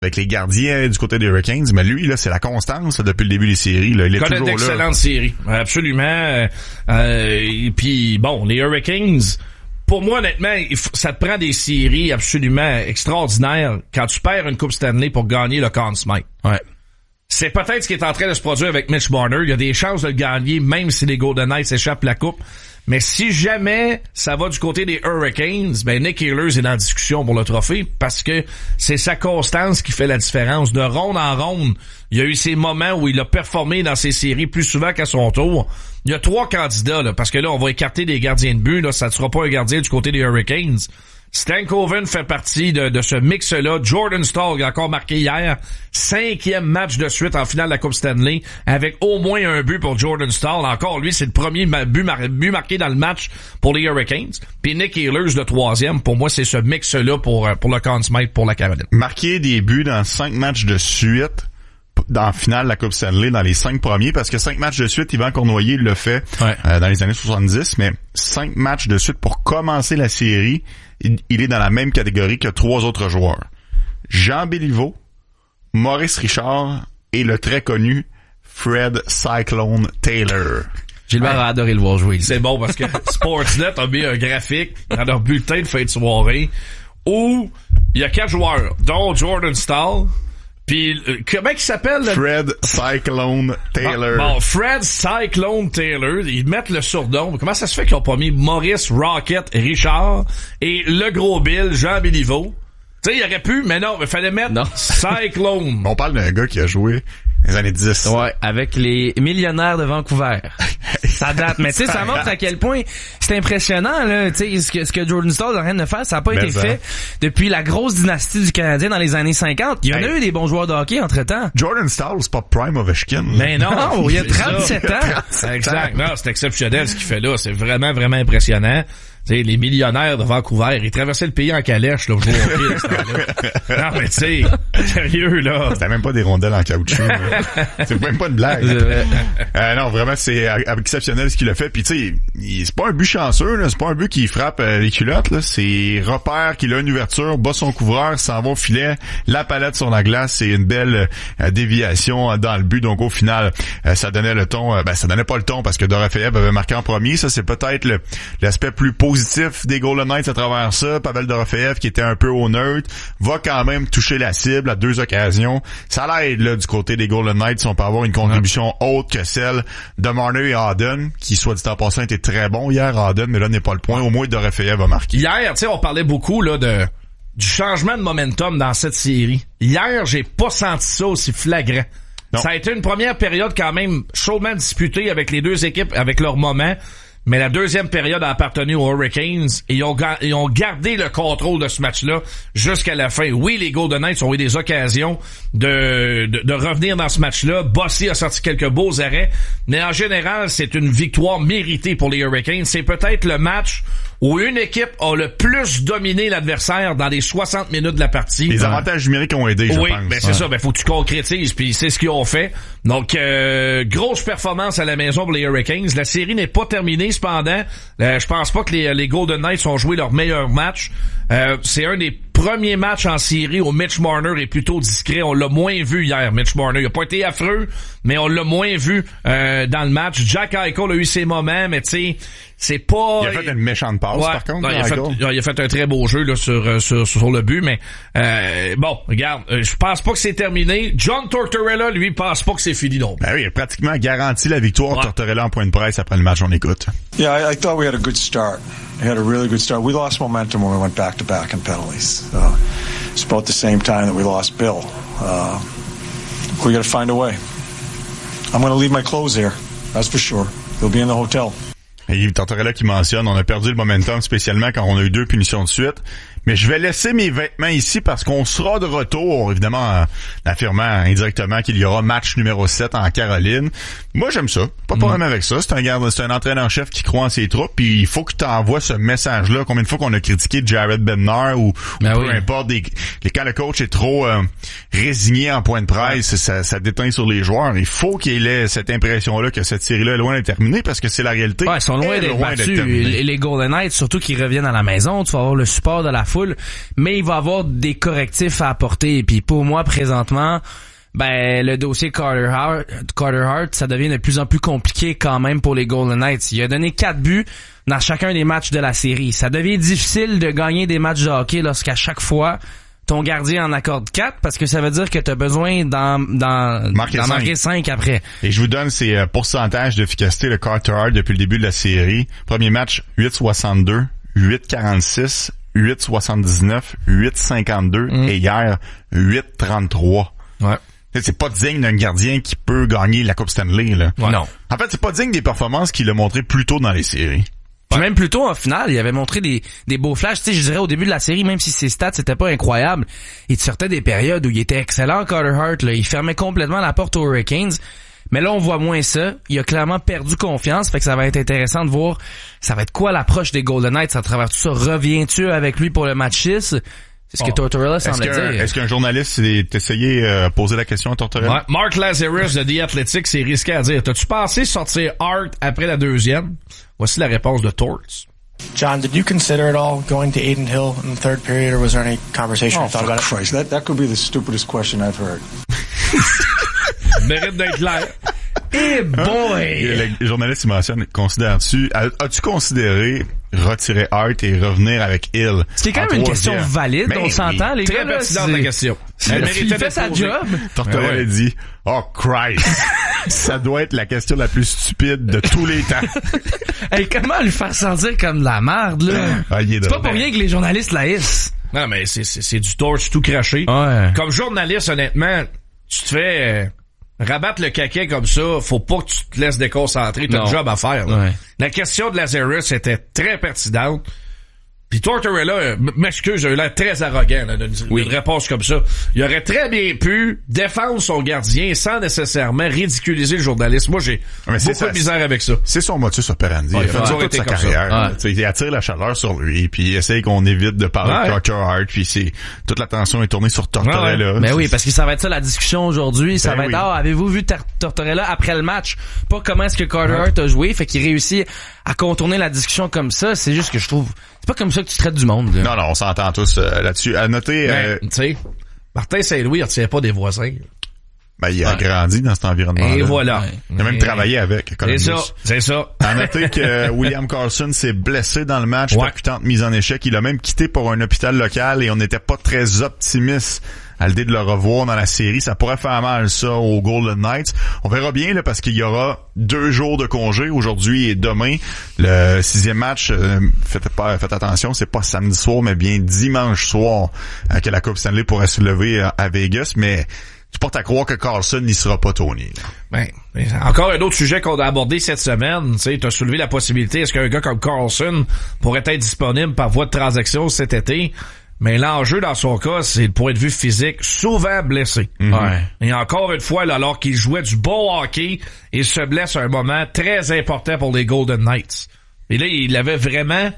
avec les gardiens du côté des Hurricanes, mais lui, là, c'est la constance là, depuis le début des séries. Là. Il est toujours là. D'excellentes séries, absolument. Et puis, bon, les Hurricanes, pour moi, honnêtement, ça te prend des séries absolument extraordinaires quand tu perds une Coupe Stanley pour gagner le Conn Smythe. Ouais. C'est peut-être ce qui est en train de se produire avec Mitch Marner. Il y a des chances de le gagner, même si les Golden Knights échappent la coupe. Mais si jamais ça va du côté des Hurricanes, ben Nick Ehlers est dans la discussion pour le trophée parce que c'est sa constance qui fait la différence. De ronde en ronde, il y a eu ces moments où il a performé dans ses séries plus souvent qu'à son tour. Il y a 3 candidats, là, parce que là, on va écarter des gardiens de but. Là, ça ne sera pas un gardien du côté des Hurricanes. Stankoven fait partie de ce mix-là. Jordan Staal a encore marqué hier 5e match de suite en finale de la Coupe Stanley avec au moins un but pour Jordan Staal. Encore lui, c'est le premier but marqué dans le match pour les Hurricanes. Puis Nick Ehlers, le 3e. Pour moi, c'est ce mix-là pour le Conn Smythe pour la Caroline. Marquer des buts dans 5 matchs de suite dans la finale de la Coupe Stanley dans les 5 premiers, parce que 5 matchs de suite, Yvan Cournoyer l'a fait dans les années 70, mais 5 matchs de suite pour commencer la série, il est dans la même catégorie que 3 autres joueurs. Jean Béliveau, Maurice Richard et le très connu Fred Cyclone Taylor. Gilbert a adoré le voir jouer. C'est bon parce que Sportsnet a mis un graphique dans leur bulletin de fin de soirée où il y a 4 joueurs, dont Jordan Staal. Puis comment il s'appelle? Fred Cyclone Taylor. Bon, Fred Cyclone Taylor, ils mettent le surnom. Comment ça se fait qu'ils ont pas mis Maurice Rocket Richard et le gros Bill Jean Béliveau? Tu sais, il aurait pu, mais non, il fallait mettre Cyclone. On parle d'un gars qui a joué dans les années 10. Ouais, avec les Millionnaires de Vancouver. Ça date, mais tu sais, ça montre à quel point c'est impressionnant, là. Tu sais, ce que Jordan Staal est en train de faire, ça n'a pas été fait depuis la grosse dynastie du Canadien dans les années 50. Il y en a eu des bons joueurs de hockey entre-temps. Jordan Staal, c'est pas Prime Ovechkin. Mais non, il y a 37 ans. Exact. Non, c'est exceptionnel ce qu'il fait là. C'est vraiment, vraiment impressionnant. Tu sais, les Millionnaires de Vancouver, ils traversaient le pays en calèche, là, au jour au pied, non, mais tu sais, sérieux, là. C'était même pas des rondelles en caoutchouc. C'est même pas une blague. Non, vraiment, c'est exceptionnel ce qu'il a fait. Puis tu sais, c'est pas un but chanceux, là. C'est pas un but qui frappe les culottes, là. C'est repère qu'il a une ouverture, bat son couvreur, s'en va au filet, la palette sur la glace, c'est une belle déviation dans le but. Donc au final, ça donnait le ton. Ça donnait pas le ton parce que Dorofeev avait marqué en premier. Ça, c'est peut-être l'aspect plus positif des Golden Knights à travers ça. Pavel Dorofeev, qui était un peu au neutre, va quand même toucher la cible à 2 occasions. Ça l'aide là du côté des Golden Knights si on peut avoir une contribution autre que celle de Marner et Howden, qui soit dit en passant était très bon hier, Howden, mais là n'est pas le point. Au moins Dorofeev a marqué. Hier, tu sais, on parlait beaucoup là du changement de momentum dans cette série. Hier, j'ai pas senti ça aussi flagrant. Non. Ça a été une première période quand même chaudement disputée avec les deux équipes, avec leur moment. Mais la deuxième période a appartenu aux Hurricanes et ils ont gardé le contrôle de ce match-là jusqu'à la fin. Oui, les Golden Knights ont eu des occasions de revenir dans ce match-là. Bossy a sorti quelques beaux arrêts. Mais en général, c'est une victoire méritée pour les Hurricanes. C'est peut-être le match où une équipe a le plus dominé l'adversaire dans les 60 minutes de la partie. Les avantages numériques ont aidé, je pense. Oui, ben c'est ça. Ben faut que tu concrétises, puis c'est ce qu'ils ont fait. Donc, grosse performance à la maison pour les Hurricanes. La série n'est pas terminée, cependant. Je pense pas que les Golden Knights ont joué leur meilleur match. C'est un des premiers matchs en série où Mitch Marner est plutôt discret. On l'a moins vu hier, Mitch Marner. Il a pas été affreux, mais on l'a moins vu dans le match. Jack Eichel a eu ses moments, mais tu sais, c'est pas... Il a fait une méchante passe, par contre. Non, il a fait un très beau jeu là sur le but, mais bon, regarde, je pense pas que c'est terminé. John Tortorella, lui, pense pas que c'est fini non. Ben oui, il a pratiquement garanti la victoire. Tortorella en point de presse après le match, on écoute. Yeah, I thought we had a good start. We had a really good start. We lost momentum when we went back-to-back in penalties. It's about the same time that we lost Bill. We got to find a way. I'm going to leave my clothes here. That's for sure. They'll be in the hotel. Et Tortorella qui mentionne, on a perdu le momentum spécialement quand on a eu 2 punitions de suite. Mais je vais laisser mes vêtements ici parce qu'on sera de retour, évidemment, en affirmant indirectement qu'il y aura match numéro 7 en Caroline. Moi, j'aime ça. Pas de problème avec ça. C'est un entraîneur-chef qui croit en ses troupes, puis il faut que tu envoies ce message-là. Combien de fois qu'on a critiqué Jared Bednar ou peu importe, quand le coach est trop résigné en point de presse, ça déteint sur les joueurs. Il faut qu'il ait cette impression-là que cette série-là est loin d'être terminée parce que c'est la réalité. Ouais, ils sont loin d'être battus. Les Golden Knights, surtout qu'ils reviennent à la maison, tu vas avoir le support de la foule, mais il va avoir des correctifs à apporter. Et puis pour moi, présentement, le dossier Carter Hart, ça devient de plus en plus compliqué quand même pour les Golden Knights. Il a donné 4 buts dans chacun des matchs de la série. Ça devient difficile de gagner des matchs de hockey lorsqu'à chaque fois ton gardien en accorde 4, parce que ça veut dire que tu as besoin d'en marquer 5 après. Et je vous donne ces pourcentages d'efficacité de Carter Hart depuis le début de la série. Premier match, 8,62, 8,46, 8,79, 8,52 et hier, 8,33. Ouais. C'est pas digne d'un gardien qui peut gagner la Coupe Stanley, là. Ouais. Non. En fait, c'est pas digne des performances qu'il a montrées plus tôt dans les séries. Puis même plus tôt en finale, il avait montré des beaux flashs. Tu sais, je dirais au début de la série, même si ses stats c'était pas incroyable, il sortait des périodes où il était excellent, Carter Hart. Là, il fermait complètement la porte aux Hurricanes. Mais là, on voit moins ça. Il a clairement perdu confiance. Fait que ça va être intéressant de voir ça va être quoi l'approche des Golden Knights à travers tout ça. Reviens-tu avec lui pour le match 6? C'est ce que Tortorella semblait dire. Est-ce qu'un journaliste s'est essayé poser la question à Tortorella? Ouais. Mark Lazarus de The Athletic s'est risqué à dire, t'as-tu pensé sortir Hart après la deuxième? Voici la réponse de Torts. John, did you consider at all going to Adin Hill in the third period, or was there any conversation you thought about it? Christ, that could be the stupidest question I've heard. Mérite d'être clair. Eh boy! Le journaliste, il mentionne, considères-tu, as-tu considéré retirer Hart et revenir avec Hill? Ce qui est quand même une question valide, on s'entend, les gars. Très pertinente la question. Elle méritait fait sa job. Tortorella a dit, oh Christ! Ça doit être la question la plus stupide de tous les temps. Hey, comment lui faire sentir comme de la merde, là? C'est pas pour rien que les journalistes l'haïssent. Non, mais c'est du torch tout craché. Ouais. Comme journaliste, honnêtement, tu te fais rabattre le caquet comme ça, faut pas que tu te laisses déconcentrer, t'as un job à faire. Là. Ouais. La question de Lazarus était très pertinente. Puis Tortorella, m'excuse, il a l'air très arrogant là, d'une réponse comme ça. Il aurait très bien pu défendre son gardien sans nécessairement ridiculiser le journaliste. Moi, j'ai beaucoup de misère avec ça. C'est son motus operandi. Ouais, il a fait toute sa carrière. Il attire la chaleur sur lui, puis il essaye qu'on évite de parler de Carter Hart, puis toute l'attention est tournée sur Tortorella. Mais oui, parce que ça va être ça la discussion aujourd'hui. Ça va être, avez-vous vu Tortorella après le match? Pas comment est-ce que Carter Hart a joué, fait qu'il réussit à contourner la discussion comme ça. C'est juste que je trouve... C'est pas comme ça que tu traites du monde. Là. Non, on s'entend tous là-dessus. À noter... tu sais, Martin Saint-Louis, il retient pas des voisins. Il a grandi dans cet environnement-là. Et voilà. Il a même travaillé avec. C'est ça. À noter que William Karlsson s'est blessé dans le match, percutante mise en échec. Il a même quitté pour un hôpital local et on n'était pas très optimiste à l'idée de le revoir dans la série. Ça pourrait faire mal, ça, aux Golden Knights. On verra bien, là, parce qu'il y aura 2 jours de congé, aujourd'hui et demain. Le 6e match, faites attention, c'est pas samedi soir, mais bien dimanche soir que la Coupe Stanley pourrait se lever à Vegas, mais tu portes à croire que Karlsson n'y sera pas, Tony. Encore un autre sujet qu'on a abordé cette semaine. Tu as soulevé la possibilité, est-ce qu'un gars comme Karlsson pourrait être disponible par voie de transaction cet été? Mais l'enjeu dans son cas, c'est le point de vue physique, souvent blessé. Et encore une fois, là, alors qu'il jouait du bon hockey, il se blesse à un moment très important pour les Golden Knights. Et là, il avait vraiment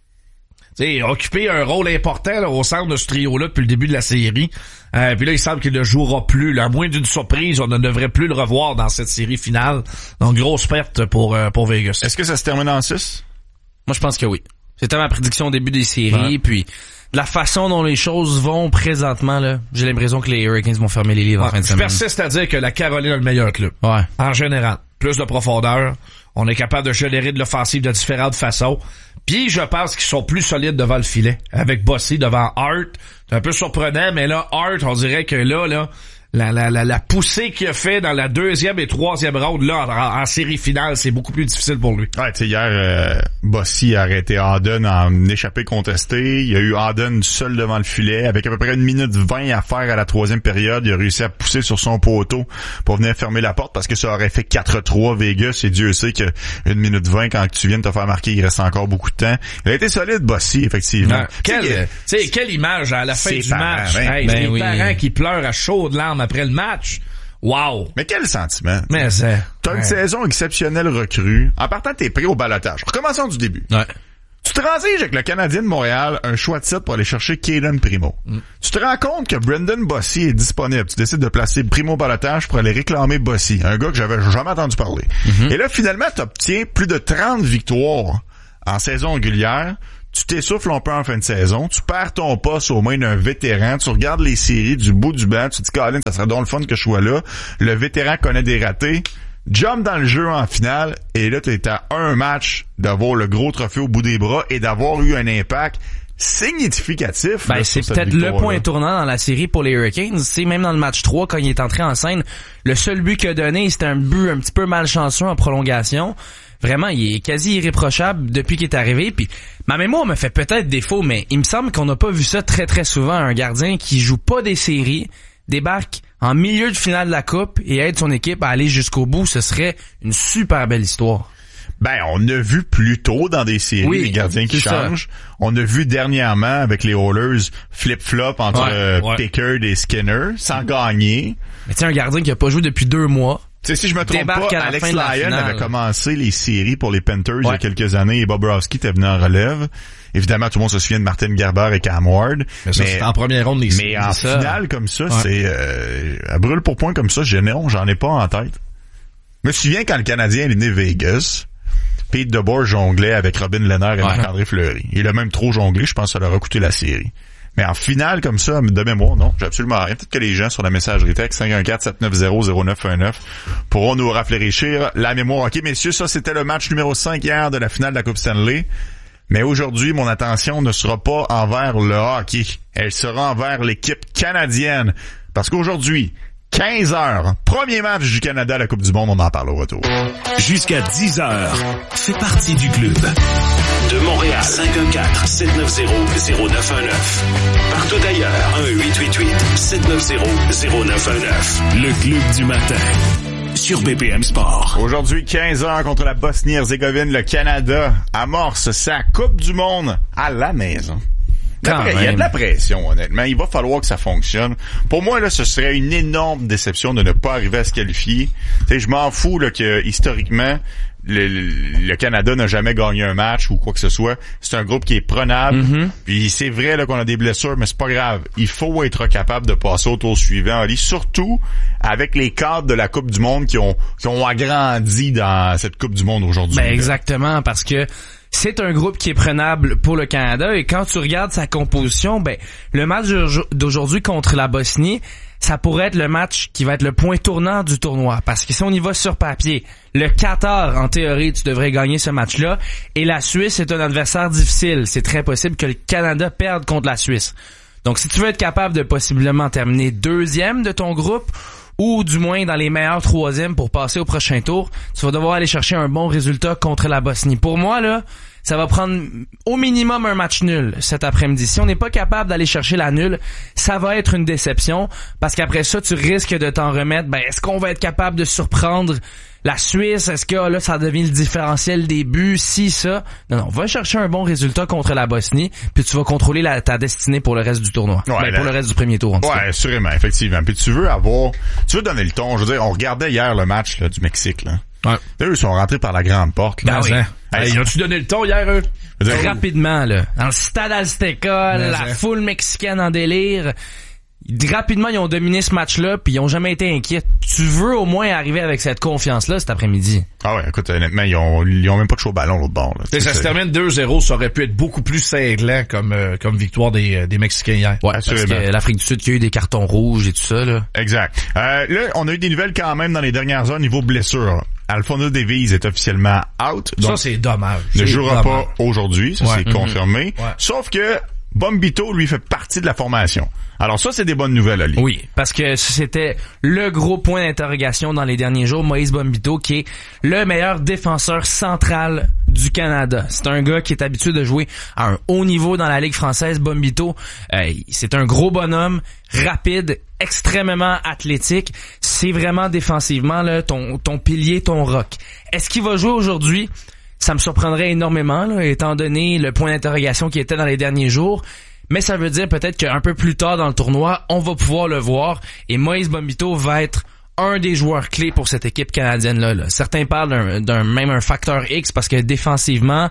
occupé un rôle important là, au centre de ce trio-là depuis le début de la série. Puis là, il semble qu'il ne jouera plus. Là. À moins d'une surprise, on ne devrait plus le revoir dans cette série finale. Donc, grosse perte pour Vegas. Est-ce que ça se termine en 6? Moi, je pense que oui. C'était ma prédiction au début des séries, puis... de la façon dont les choses vont présentement, là, j'ai l'impression que les Hurricanes vont fermer les livres en fin de semaine. Je persiste à dire que la Caroline a le meilleur club. En général. Plus de profondeur. On est capable de générer de l'offensive de différentes façons. Puis je pense qu'ils sont plus solides devant le filet. Avec Bossy devant Hart. C'est un peu surprenant, mais là, Hart, on dirait que là, la poussée qu'il a fait dans la 2e et 3e ronde, là, en série finale, c'est beaucoup plus difficile pour lui. Ouais, tu sais, hier, Bossy a arrêté Auden en échappé contesté. Il y a eu Auden seul devant le filet, avec à peu près 1 minute 20 à faire à la 3e période. Il a réussi à pousser sur son poteau pour venir fermer la porte, parce que ça aurait fait 4-3 Vegas, et Dieu sait que 1 minute 20, quand tu viens de te faire marquer, il reste encore beaucoup de temps. Il a été solide, Bossy, effectivement. Quelle image à la fin du match. Les parents qui pleurent à chaudes larmes après le match. Wow! Mais quel sentiment! Mais c'est... T'as une saison exceptionnelle recrue. En partant, t'es pris au balotage. Recommençons du début. Tu te transiges avec le Canadien de Montréal, un choix de site pour aller chercher Caden Primo. Tu te rends compte que Brendan Bossy est disponible. Tu décides de placer Primo au balotage pour aller réclamer Bossy, un gars que j'avais jamais entendu parler. Et là, finalement, t'obtiens plus de 30 victoires en saison régulière. tu t'essouffles un peu en fin de saison, tu perds ton poste aux mains d'un vétéran, tu regardes les séries du bout du banc, tu te dis, Colin, ça serait donc le fun que je sois là. Le vétéran connaît des ratés. Jump dans le jeu en finale, et là, tu es à un match d'avoir le gros trophée au bout des bras et d'avoir eu un impact significatif. Ben, c'est peut-être le point tournant dans la série pour les Hurricanes. C'est même dans le match 3, quand il est entré en scène, le seul but qu'il a donné, c'était un but un petit peu malchanceux en prolongation. Vraiment, il est quasi irréprochable depuis qu'il est arrivé. Puis ma mémoire me fait peut-être défaut, mais il me semble qu'on n'a pas vu ça très très souvent. Un gardien qui joue pas des séries, débarque en milieu de finale de la Coupe et aide son équipe à aller jusqu'au bout. Ce serait une super belle histoire. Ben, on a vu plus tôt dans des séries les gardiens qui changent. On a vu dernièrement avec les Oilers flip-flop entre Pickard et Skinner sans gagner. Mais tu sais, un gardien qui a pas joué depuis 2 mois. Tu sais, si je me trompe pas, Alex Lyon avait commencé les séries pour les Panthers il y a quelques années et Bobrovsky était venu en relève. Évidemment, tout le monde se souvient de Martin Gerber et Cam Ward. Mais ça, c'est en première ronde des séries. Mais en finale comme ça, c'est à brûle pour point comme ça, j'en ai pas en tête. Je me souviens quand le Canadien est né Vegas, Pete DeBoer jonglait avec Robin Lehner et Marc-André Fleury. Il a même trop jonglé, je pense que ça leur a coûté la série. Mais en finale, comme ça, de mémoire, non, j'ai absolument rien. Peut-être que les gens sur la messagerie texte 514-790-0919 pourront nous rafraîchir la mémoire. OK, messieurs, ça, c'était le match numéro 5 hier de la finale de la Coupe Stanley. Mais aujourd'hui, mon attention ne sera pas envers le hockey. Elle sera envers l'équipe canadienne. Parce qu'aujourd'hui, 15h, premier match du Canada à la Coupe du Monde, on en parle au retour. Jusqu'à 10h, fais partie du club. De Montréal, 514-790-0919. Partout ailleurs, 1-888-790-0919. Le club du matin. Sur BPM Sport. Aujourd'hui, 15h contre la Bosnie-Herzégovine, le Canada amorce sa Coupe du Monde à la maison. Il y a de la pression, honnêtement. Il va falloir que ça fonctionne. Pour moi, là, ce serait une énorme déception de ne pas arriver à se qualifier. Tu sais, je m'en fous là que historiquement, le Canada n'a jamais gagné un match ou quoi que ce soit. C'est un groupe qui est prenable. Puis c'est vrai là qu'on a des blessures, mais c'est pas grave. Il faut être capable de passer au tour suivant, Ali. Surtout avec les cadres de la Coupe du Monde qui ont agrandi dans cette Coupe du Monde aujourd'hui. Ben exactement, parce que c'est un groupe qui est prenable pour le Canada et quand tu regardes sa composition, ben le match d'aujourd'hui contre la Bosnie, ça pourrait être le match qui va être le point tournant du tournoi. Parce que si on y va sur papier, le Qatar, en théorie, tu devrais gagner ce match-là. Et la Suisse est un adversaire difficile. C'est très possible que le Canada perde contre la Suisse. Donc si tu veux être capable de possiblement terminer 2e de ton groupe, ou du moins dans les meilleurs 3e pour passer au prochain tour, tu vas devoir aller chercher un bon résultat contre la Bosnie. Pour moi, là, ça va prendre au minimum un match nul cet après-midi. Si on n'est pas capable d'aller chercher la nulle, ça va être une déception parce qu'après ça, tu risques de t'en remettre. Ben, est-ce qu'on va être capable de surprendre la Suisse? Est-ce que là, ça devient le différentiel des buts? Si, ça. Non, va chercher un bon résultat contre la Bosnie, puis tu vas contrôler ta destinée pour le reste du tournoi. Ouais, pour le reste du premier tour, en tout cas. Ouais, assurément, effectivement. Puis tu veux donner le ton. Je veux dire, on regardait hier le match là, du Mexique, là. Ouais. Eux, ils sont rentrés par la grande porte, là. Ben oui. Ils ont-tu donné le ton hier, eux? Rapidement, là. Dans le stade Azteca, la foule mexicaine en délire. Rapidement, ils ont dominé ce match-là, puis ils ont jamais été inquiets. Tu veux au moins arriver avec cette confiance-là cet après-midi. Ah ouais, écoute, honnêtement, ils ont même pas de chaud ballon l'autre bord. Là. Ça se termine 2-0, ça aurait pu être beaucoup plus cinglant comme victoire des Mexicains hier. Ouais, parce que l'Afrique du Sud qui a eu des cartons rouges et tout ça, là. Exact. Là, on a eu des nouvelles quand même dans les dernières heures niveau blessure. Alfonso Davies est officiellement out. Donc ça, c'est dommage. Ne jouera pas aujourd'hui, ça c'est confirmé. Ouais. Sauf que Bombito, lui, fait partie de la formation. Alors ça, c'est des bonnes nouvelles, Ali. Oui, parce que c'était le gros point d'interrogation dans les derniers jours. Moïse Bombito, qui est le meilleur défenseur central du Canada. C'est un gars qui est habitué de jouer à un haut niveau dans la Ligue française. Bombito, c'est un gros bonhomme, rapide, extrêmement athlétique. C'est vraiment défensivement là, ton pilier, ton roc. Est-ce qu'il va jouer aujourd'hui? Ça me surprendrait énormément, là, étant donné le point d'interrogation qui était dans les derniers jours. Mais ça veut dire peut-être qu'un peu plus tard dans le tournoi, on va pouvoir le voir. Et Moïse Bombito va être un des joueurs clés pour cette équipe canadienne-là. Certains parlent d'un facteur X parce que défensivement,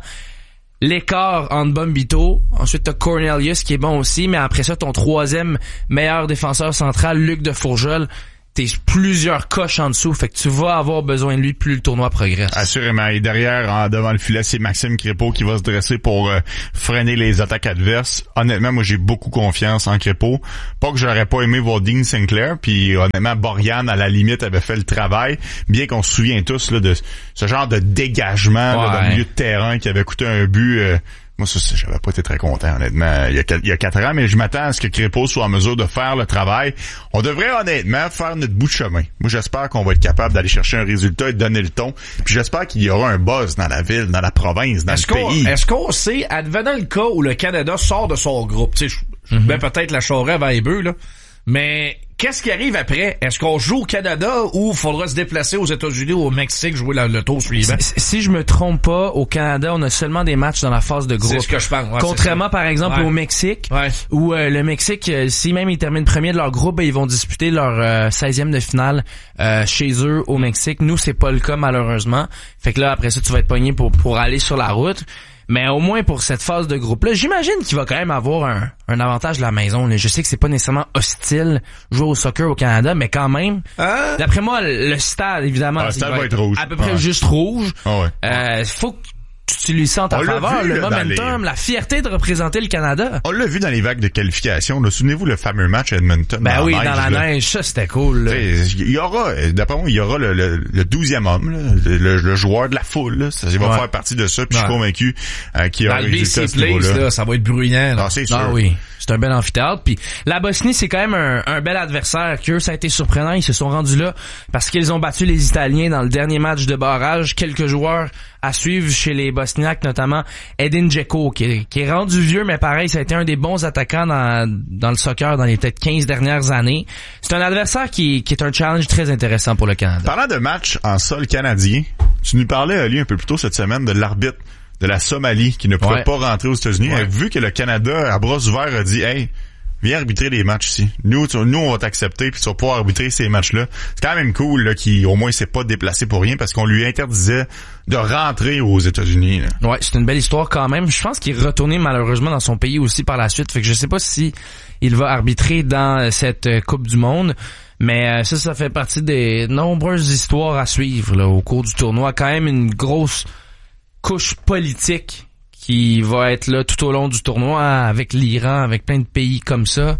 l'écart entre Bombito, ensuite t'as Cornelius qui est bon aussi, mais après ça, ton 3e meilleur défenseur central, Luc Defourgel, t'es plusieurs coches en dessous, fait que tu vas avoir besoin de lui plus le tournoi progresse. Assurément. Et derrière, devant le filet, c'est Maxime Crépeau qui va se dresser pour freiner les attaques adverses. Honnêtement, moi, j'ai beaucoup confiance en Crépeau. Pas que j'aurais pas aimé voir Dean Sinclair, puis honnêtement, Borian, à la limite, avait fait le travail. Bien qu'on se souvient tous là, de ce genre de dégagement là, dans le milieu de terrain qui avait coûté un but... moi, ça, j'avais pas été très content, honnêtement, il y a 4 ans, mais je m'attends à ce que Crépeau soit en mesure de faire le travail. On devrait, honnêtement, faire notre bout de chemin. Moi, j'espère qu'on va être capable d'aller chercher un résultat et de donner le ton. Puis j'espère qu'il y aura un buzz dans la ville, dans la province, dans le pays. Est-ce qu'on sait, advenant le cas où le Canada sort de son groupe, tu sais, ben peut-être la charrue avant les bœufs, là, mais... Qu'est-ce qui arrive après? Est-ce qu'on joue au Canada ou faudra se déplacer aux États-Unis ou au Mexique jouer le tour suivant? Si je me trompe pas, au Canada, on a seulement des matchs dans la phase de groupe. C'est ce que je pense. Ouais, contrairement, par exemple, au Mexique, où le Mexique, si même ils terminent premier de leur groupe, ils vont disputer leur 16e de finale chez eux au Mexique. Nous, c'est pas le cas, malheureusement. Fait que là, après ça, tu vas être pogné pour aller sur la route. Mais au moins pour cette phase de groupe-là, j'imagine qu'il va quand même avoir un avantage de la maison. Je sais que c'est pas nécessairement hostile jouer au soccer au Canada, mais quand même. D'après moi, le stade, évidemment, le stade va être rouge. À peu près juste rouge. Faut que tu utilises ça en ta faveur, le momentum, la fierté de représenter le Canada. On l'a vu dans les vagues de qualification. Là. Souvenez-vous le fameux match à Edmonton. Ben oui, dans la neige, ça c'était cool. Il y aura, d'après moi, il y aura le 12e homme, là, le joueur de la foule. Là. Ça va faire partie de ça. Puis je suis convaincu qu'il y aura un résultat à ce niveau-là. Ça va être bruyant. Ah, c'est sûr. Ah oui. C'est un bel amphithéâtre. Puis la Bosnie, c'est quand même un bel adversaire. Que ça a été surprenant. Ils se sont rendus là parce qu'ils ont battu les Italiens dans le dernier match de barrage. Quelques joueurs à suivre chez les Bosniaques, notamment Edin Dzeko, qui est rendu vieux, mais pareil, ça a été un des bons attaquants dans le soccer dans les peut-être 15 dernières années. C'est un adversaire qui est un challenge très intéressant pour le Canada. Parlant de match en sol canadien, tu nous parlais, Ali, un peu plus tôt cette semaine de l'arbitre de la Somalie qui ne pouvait pas rentrer aux États-Unis. Vu que le Canada, à bras ouverts, a dit « Hey, viens arbitrer les matchs ici. Nous on va t'accepter puis tu vas pouvoir arbitrer ces matchs-là. » C'est quand même cool là, qu'il au moins s'est pas déplacé pour rien parce qu'on lui interdisait de rentrer aux États-Unis. Là. Ouais, c'est une belle histoire quand même. Je pense qu'il est retourné malheureusement dans son pays aussi par la suite. Fait que je sais pas si il va arbitrer dans cette Coupe du Monde. Mais ça fait partie des nombreuses histoires à suivre là, au cours du tournoi. Quand même une grosse couche politique qui va être là tout au long du tournoi avec l'Iran, avec plein de pays comme ça.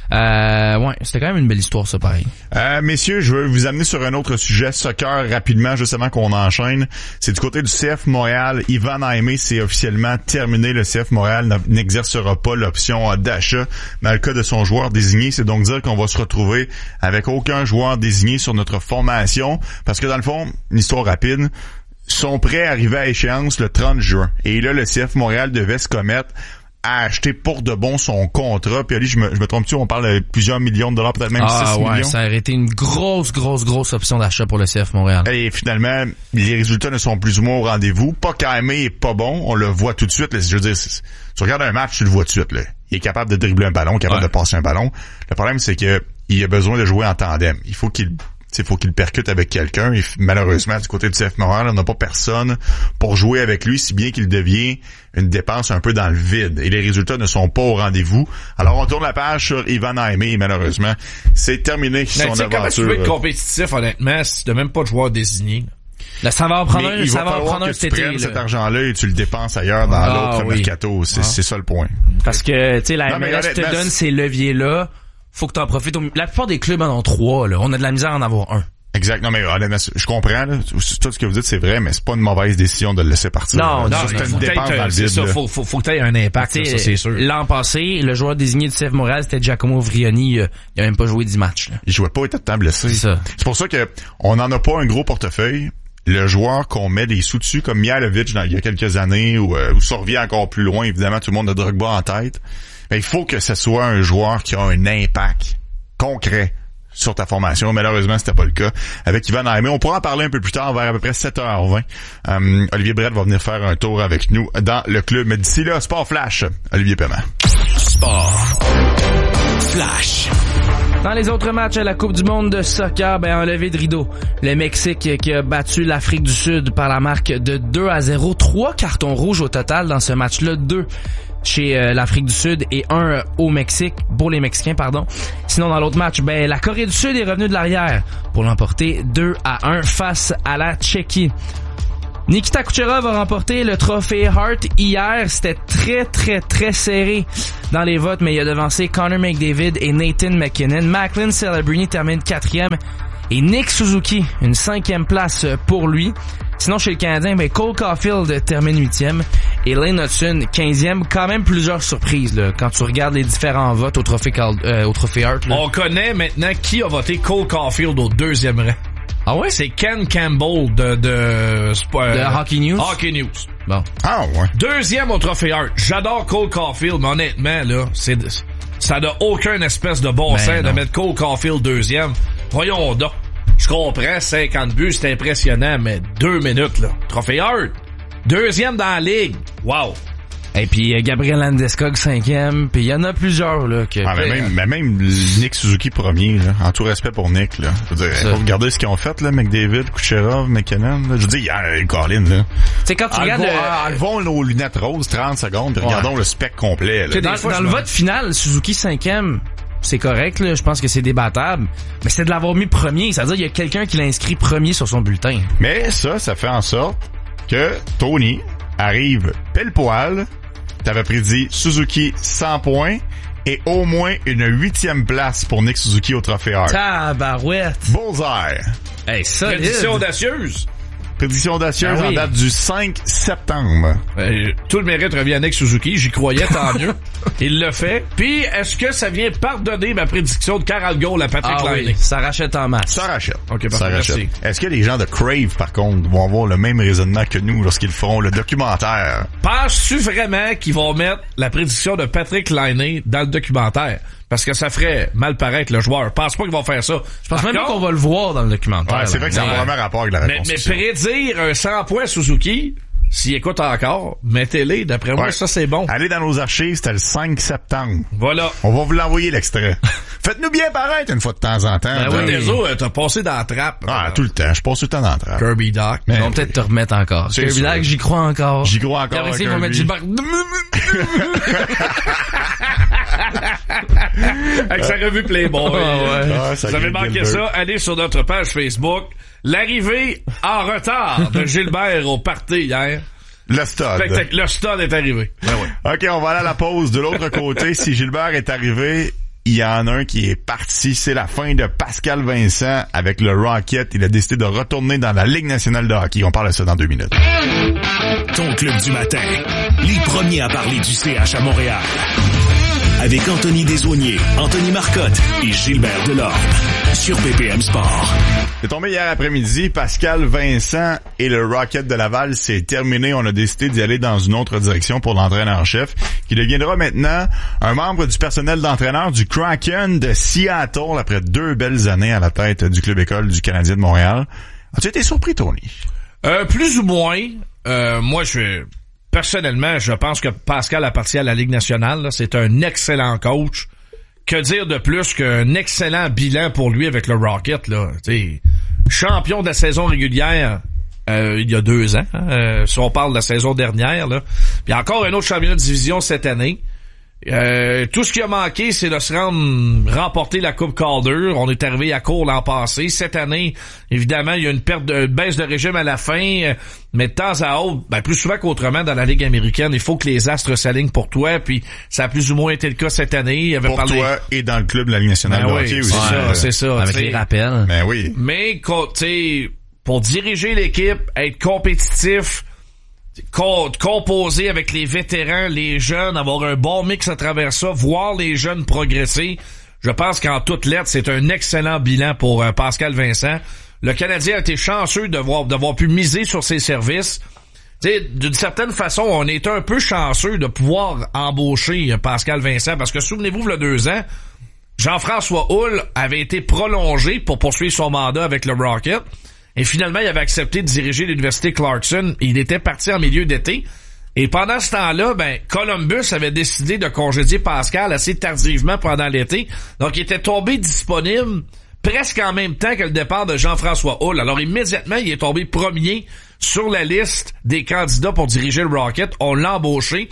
C'était quand même une belle histoire, ça, pareil. Messieurs, je veux vous amener sur un autre sujet, soccer, rapidement, juste avant qu'on enchaîne. C'est du côté du CF Montréal. Ivan Aimé, c'est officiellement terminé. Le CF Montréal n'exercera pas l'option d'achat dans le cas de son joueur désigné. C'est donc dire qu'on va se retrouver avec aucun joueur désigné sur notre formation. Parce que dans le fond, une histoire rapide, sont prêts à arriver à échéance le 30 juin. Et là, le CF Montréal devait se commettre à acheter pour de bon son contrat. Puis Ali, je me trompe-tu, on parle de plusieurs millions de dollars, peut-être même 6 millions. Ça aurait été une grosse option d'achat pour le CF Montréal. Et finalement, les résultats ne sont plus ou moins au rendez-vous. Pas qu'Aimé est pas bon, on le voit tout de suite. Là. Je veux dire, tu regardes un match, tu le vois tout de suite. Là. Il est capable de dribbler un ballon, capable de passer un ballon. Le problème, c'est que il a besoin de jouer en tandem. Il faut qu'il percute avec quelqu'un. Et malheureusement, du côté du CF Montréal, on n'a pas personne pour jouer avec lui, si bien qu'il devient une dépense un peu dans le vide. Et les résultats ne sont pas au rendez-vous. Alors, on tourne la page sur Ivan Aimé et malheureusement, c'est terminé son aventure. Comment tu veux être compétitif, honnêtement, si tu n'as même pas de joueur désigné? Là, ça va en prendre un, ça va en prendre un cet été. Tu prennes cet argent-là et tu le dépenses ailleurs dans l'autre mercato. C'est ça le point. Parce que, tu sais, la MLS te donne ces leviers-là. Faut que tu en profites. La plupart des clubs en ont 3, là. On a de la misère à en avoir un. Exact. Non, mais honnêtement, je comprends, là. Tout ce que vous dites, c'est vrai, mais c'est pas une mauvaise décision de le laisser partir. Non, c'est une dépense dans le vide. C'est ça, faut que tu aies un impact, là, ça, c'est sûr. L'an passé, le joueur désigné du CF Montréal, c'était Giacomo Vrioni. Il a même pas joué 10 matchs, là. Il jouait pas, il était tout le temps blessé. C'est ça. C'est pour ça que on n'en a pas un gros portefeuille. Le joueur qu'on met des sous dessus, comme Mihailovic il y a quelques années, ou ça revient encore plus loin, évidemment, tout le monde a Drogba en tête. Mais il faut que ce soit un joueur qui a un impact concret sur ta formation. Malheureusement, c'était pas le cas avec Ivan Aimé. On pourra en parler un peu plus tard, vers à peu près 7h20. Olivier Brett va venir faire un tour avec nous dans le club. Mais d'ici là, Sport Flash, Olivier Paiement. Sport Flash. Dans les autres matchs à la Coupe du monde de soccer, un lever de rideau. Le Mexique qui a battu l'Afrique du Sud par la marque de 2-0. 3 cartons rouges au total dans ce match-là. 2 chez l'Afrique du Sud et un au Mexique, pour les Mexicains, pardon. Sinon, dans l'autre match, la Corée du Sud est revenue de l'arrière pour l'emporter 2-1 face à la Tchéquie. Nikita Kucherov a remporté le trophée Hart hier. C'était très, très, très serré dans les votes, mais il a devancé Connor McDavid et Nathan MacKinnon. Macklin Celebrini termine 4e et Nick Suzuki, une 5e place pour lui. Sinon, chez le Canadien, Cole Caulfield termine 8e et Lane Hudson 15e. Quand même plusieurs surprises là, quand tu regardes les différents votes au trophée Hart. Là. On connaît maintenant qui a voté Cole Caulfield au 2e rang. Ah ouais? C'est Ken Campbell de Hockey News. Hockey News. Bon. Ah ouais. 2e au trophée Hart. J'adore Cole Caulfield, mais honnêtement, là, ça n'a aucun espèce de bon sens de mettre Cole Caulfield 2e. Voyons donc. Je comprends, 50 buts, c'est impressionnant, mais 2 minutes, là. Trophée Hart. 2e dans la ligue. Wow. Et puis Gabriel Landeskog 5e, puis il y en a plusieurs là que même Nick Suzuki premier là, en tout respect pour Nick là. Je veux dire, faut regarder ce qu'ils ont fait là, McDavid, Kucherov, McKinnon là. Je veux dire, Colin là. C'est quand tu regardes enlevons nos lunettes roses 30 secondes, puis regardons le spectre complet là. Dans le vote final, Suzuki 5e. C'est correct, là. Je pense que c'est débattable. Mais c'est de l'avoir mis premier. Ça veut dire qu'il y a quelqu'un qui l'a inscrit premier sur son bulletin. Mais ça fait en sorte que Tony arrive pile poil. T'avais prédit Suzuki 100 points et au moins une 8e place pour Nick Suzuki au trophée Hart. Tabarouette. Bullseye. Hey, solide. Prédiction audacieuse. Prédiction audacieuse en date du 5 septembre. Tout le mérite revient à Nick Suzuki. J'y croyais, tant mieux. Il l'a fait. Puis, est-ce que ça vient pardonner ma prédiction de 40 goals à Patrick Laine? Oui, ça rachète en masse. Ça rachète. OK, ça rachète. Merci. Est-ce que les gens de Crave, par contre, vont avoir le même raisonnement que nous lorsqu'ils feront le documentaire? Penses-tu vraiment qu'ils vont mettre la prédiction de Patrick Laine dans le documentaire? Parce que ça ferait mal paraître le joueur. Je pense pas qu'ils vont faire ça. Je pense même pas qu'on va le voir dans le documentaire. Ouais, c'est vrai que ça a vraiment rapport avec la réponse. Mais prédire un 100 points Suzuki, s'il écoute encore, mettez-les. D'après moi, ça c'est bon. Allez dans nos archives, c'était le 5 septembre. Voilà. On va vous l'envoyer l'extrait. Faites-nous bien paraître une fois de temps en temps. Ben oui, Deso, t'as passé dans la trappe. Ah, tout le temps. Je passe tout le temps dans la trappe. Kirby Doc. Ils vont peut-être te remettre encore. Kirby Doc, j'y crois encore. J'y crois encore. Ils vont mettre Gilbert. Avec sa revue Playboy. Vous avez manqué ça, allez sur notre page Facebook. L'arrivée en retard de Gilbert au party hier. Le stud. Le stud est arrivé. OK, on va aller à la pause. De l'autre côté, si Gilbert est arrivé, il y en a un qui est parti. C'est la fin de Pascal Vincent avec le Rocket. Il a décidé de retourner dans la Ligue nationale de hockey. On parle de ça dans 2 minutes. Ton club du matin. Les premiers à parler du CH à Montréal. Avec Anthony Desaulniers, Anthony Marcotte et Gilbert Delorme sur BPM Sport. C'est tombé hier après-midi, Pascal Vincent et le Rocket de Laval, c'est terminé. On a décidé d'y aller dans une autre direction pour l'entraîneur-chef, qui deviendra maintenant un membre du personnel d'entraîneur du Kraken de Seattle après 2 belles années à la tête du club école du Canadien de Montréal. As-tu été surpris, Tony? Plus ou moins. Moi, personnellement, je pense que Pascal appartient à la Ligue nationale. Là. C'est un excellent coach. Que dire de plus qu'un excellent bilan pour lui avec le Rocket, là. T'sais, champion de la saison régulière il y a 2 ans, si on parle de la saison dernière, là. Puis encore un autre championnat de division cette année. Tout ce qui a manqué, c'est de se remporter la Coupe Calder. On est arrivé à court l'an passé. Cette année, évidemment, il y a une baisse de régime à la fin, mais de temps à autre, plus souvent qu'autrement dans la Ligue américaine, il faut que les astres s'alignent pour toi, puis ça a plus ou moins été le cas cette année. Il avait pour toi et dans le club de la Ligue nationale de hockey aussi. C'est ça. Avec les rappels. Ben oui. Mais, pour diriger l'équipe, être compétitif, composer avec les vétérans, les jeunes, avoir un bon mix à travers ça, voir les jeunes progresser. Je pense qu'en toute lettre, c'est un excellent bilan pour Pascal Vincent. Le Canadien a été chanceux d'avoir pu miser sur ses services. T'sais, d'une certaine façon, on est un peu chanceux de pouvoir embaucher Pascal Vincent parce que souvenez-vous, il y a 2 ans, Jean-François Houle avait été prolongé pour poursuivre son mandat avec le Rocket. Et finalement, il avait accepté de diriger l'université Clarkson. Il était parti en milieu d'été. Et pendant ce temps-là, Columbus avait décidé de congédier Pascal assez tardivement pendant l'été. Donc, il était tombé disponible presque en même temps que le départ de Jean-François Houle. Alors, immédiatement, il est tombé premier sur la liste des candidats pour diriger le Rocket. On l'a embauché.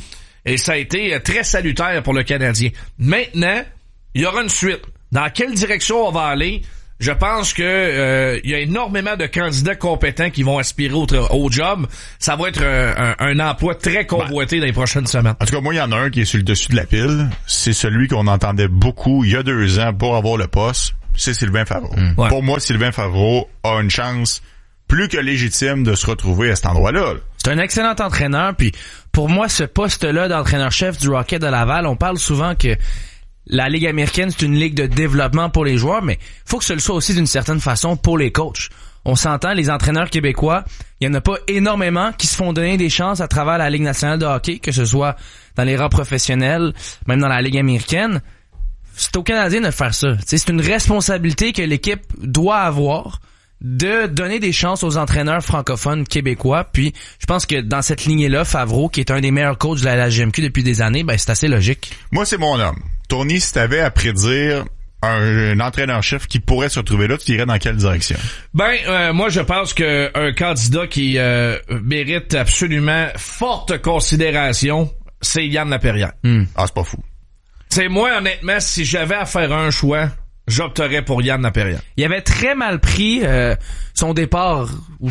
Et ça a été très salutaire pour le Canadien. Maintenant, il y aura une suite. Dans quelle direction on va aller? Je pense que il y a énormément de candidats compétents qui vont aspirer au job. Ça va être un emploi très convoité dans les prochaines semaines. En tout cas, moi, il y en a un qui est sur le dessus de la pile. C'est celui qu'on entendait beaucoup il y a 2 ans pour avoir le poste. C'est Sylvain Favreau. Ouais. Pour moi, Sylvain Favreau a une chance plus que légitime de se retrouver à cet endroit-là. C'est un excellent entraîneur, puis pour moi, ce poste-là d'entraîneur-chef du Rocket de Laval, on parle souvent que la Ligue américaine, c'est une ligue de développement pour les joueurs, mais faut que ce le soit aussi d'une certaine façon pour les coachs. On s'entend, les entraîneurs québécois, il y en a pas énormément qui se font donner des chances à travers la Ligue nationale de hockey, que ce soit dans les rangs professionnels, même dans la Ligue américaine. C'est aux Canadiens de faire ça. T'sais, c'est une responsabilité que l'équipe doit avoir de donner des chances aux entraîneurs francophones québécois. Puis, je pense que dans cette lignée-là, Favreau, qui est un des meilleurs coachs de la LHJMQ depuis des années, ben c'est assez logique. Moi, c'est mon homme. Tony, si t'avais à prédire un entraîneur-chef qui pourrait se retrouver là, tu irais dans quelle direction? Moi, je pense que un candidat qui mérite absolument forte considération, c'est Yann Laperrière. Ah, c'est pas fou. C'est moi, honnêtement, si j'avais à faire un choix, j'opterais pour Yann Laperrière. Il avait très mal pris son départ,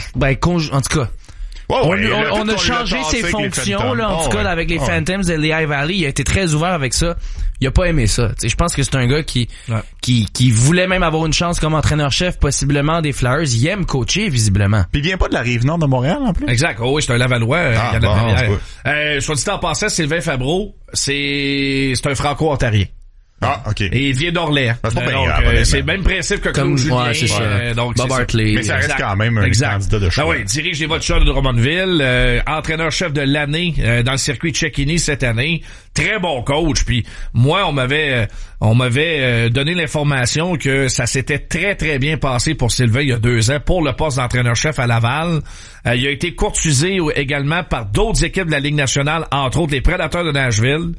en tout cas. On a changé ses fonctions, là, en tout cas, avec les Phantoms de Lehigh Valley. Il a été très ouvert avec ça. Il a pas aimé ça. T'sais, je pense que c'est un gars qui voulait même avoir une chance comme entraîneur-chef, possiblement des Flyers. Il aime coacher, visiblement. Puis il vient pas de la Rive-Nord de Montréal, en plus? Exact. Oh oui, c'est un Lavallois, Yann Laperrière. Soit dit en passant, Sylvain Favreau, c'est un Franco-Ontarien. Ah, OK. Et il vient d'Orléans. C'est pas bien grave, c'est le même principe que Claude Julien. Ouais, c'est ça. Donc, Bob Hartley. Mais ça reste quand même un candidat de choix. Ah oui, dirige les Vultures de Drummondville, entraîneur-chef de l'année dans le circuit Cecchini cette année. Très bon coach. Puis moi, on m'avait donné l'information que ça s'était très, très bien passé pour Sylvain il y a 2 ans pour le poste d'entraîneur-chef à Laval. Il a été courtisé également par d'autres équipes de la Ligue nationale, entre autres les Prédateurs de Nashville.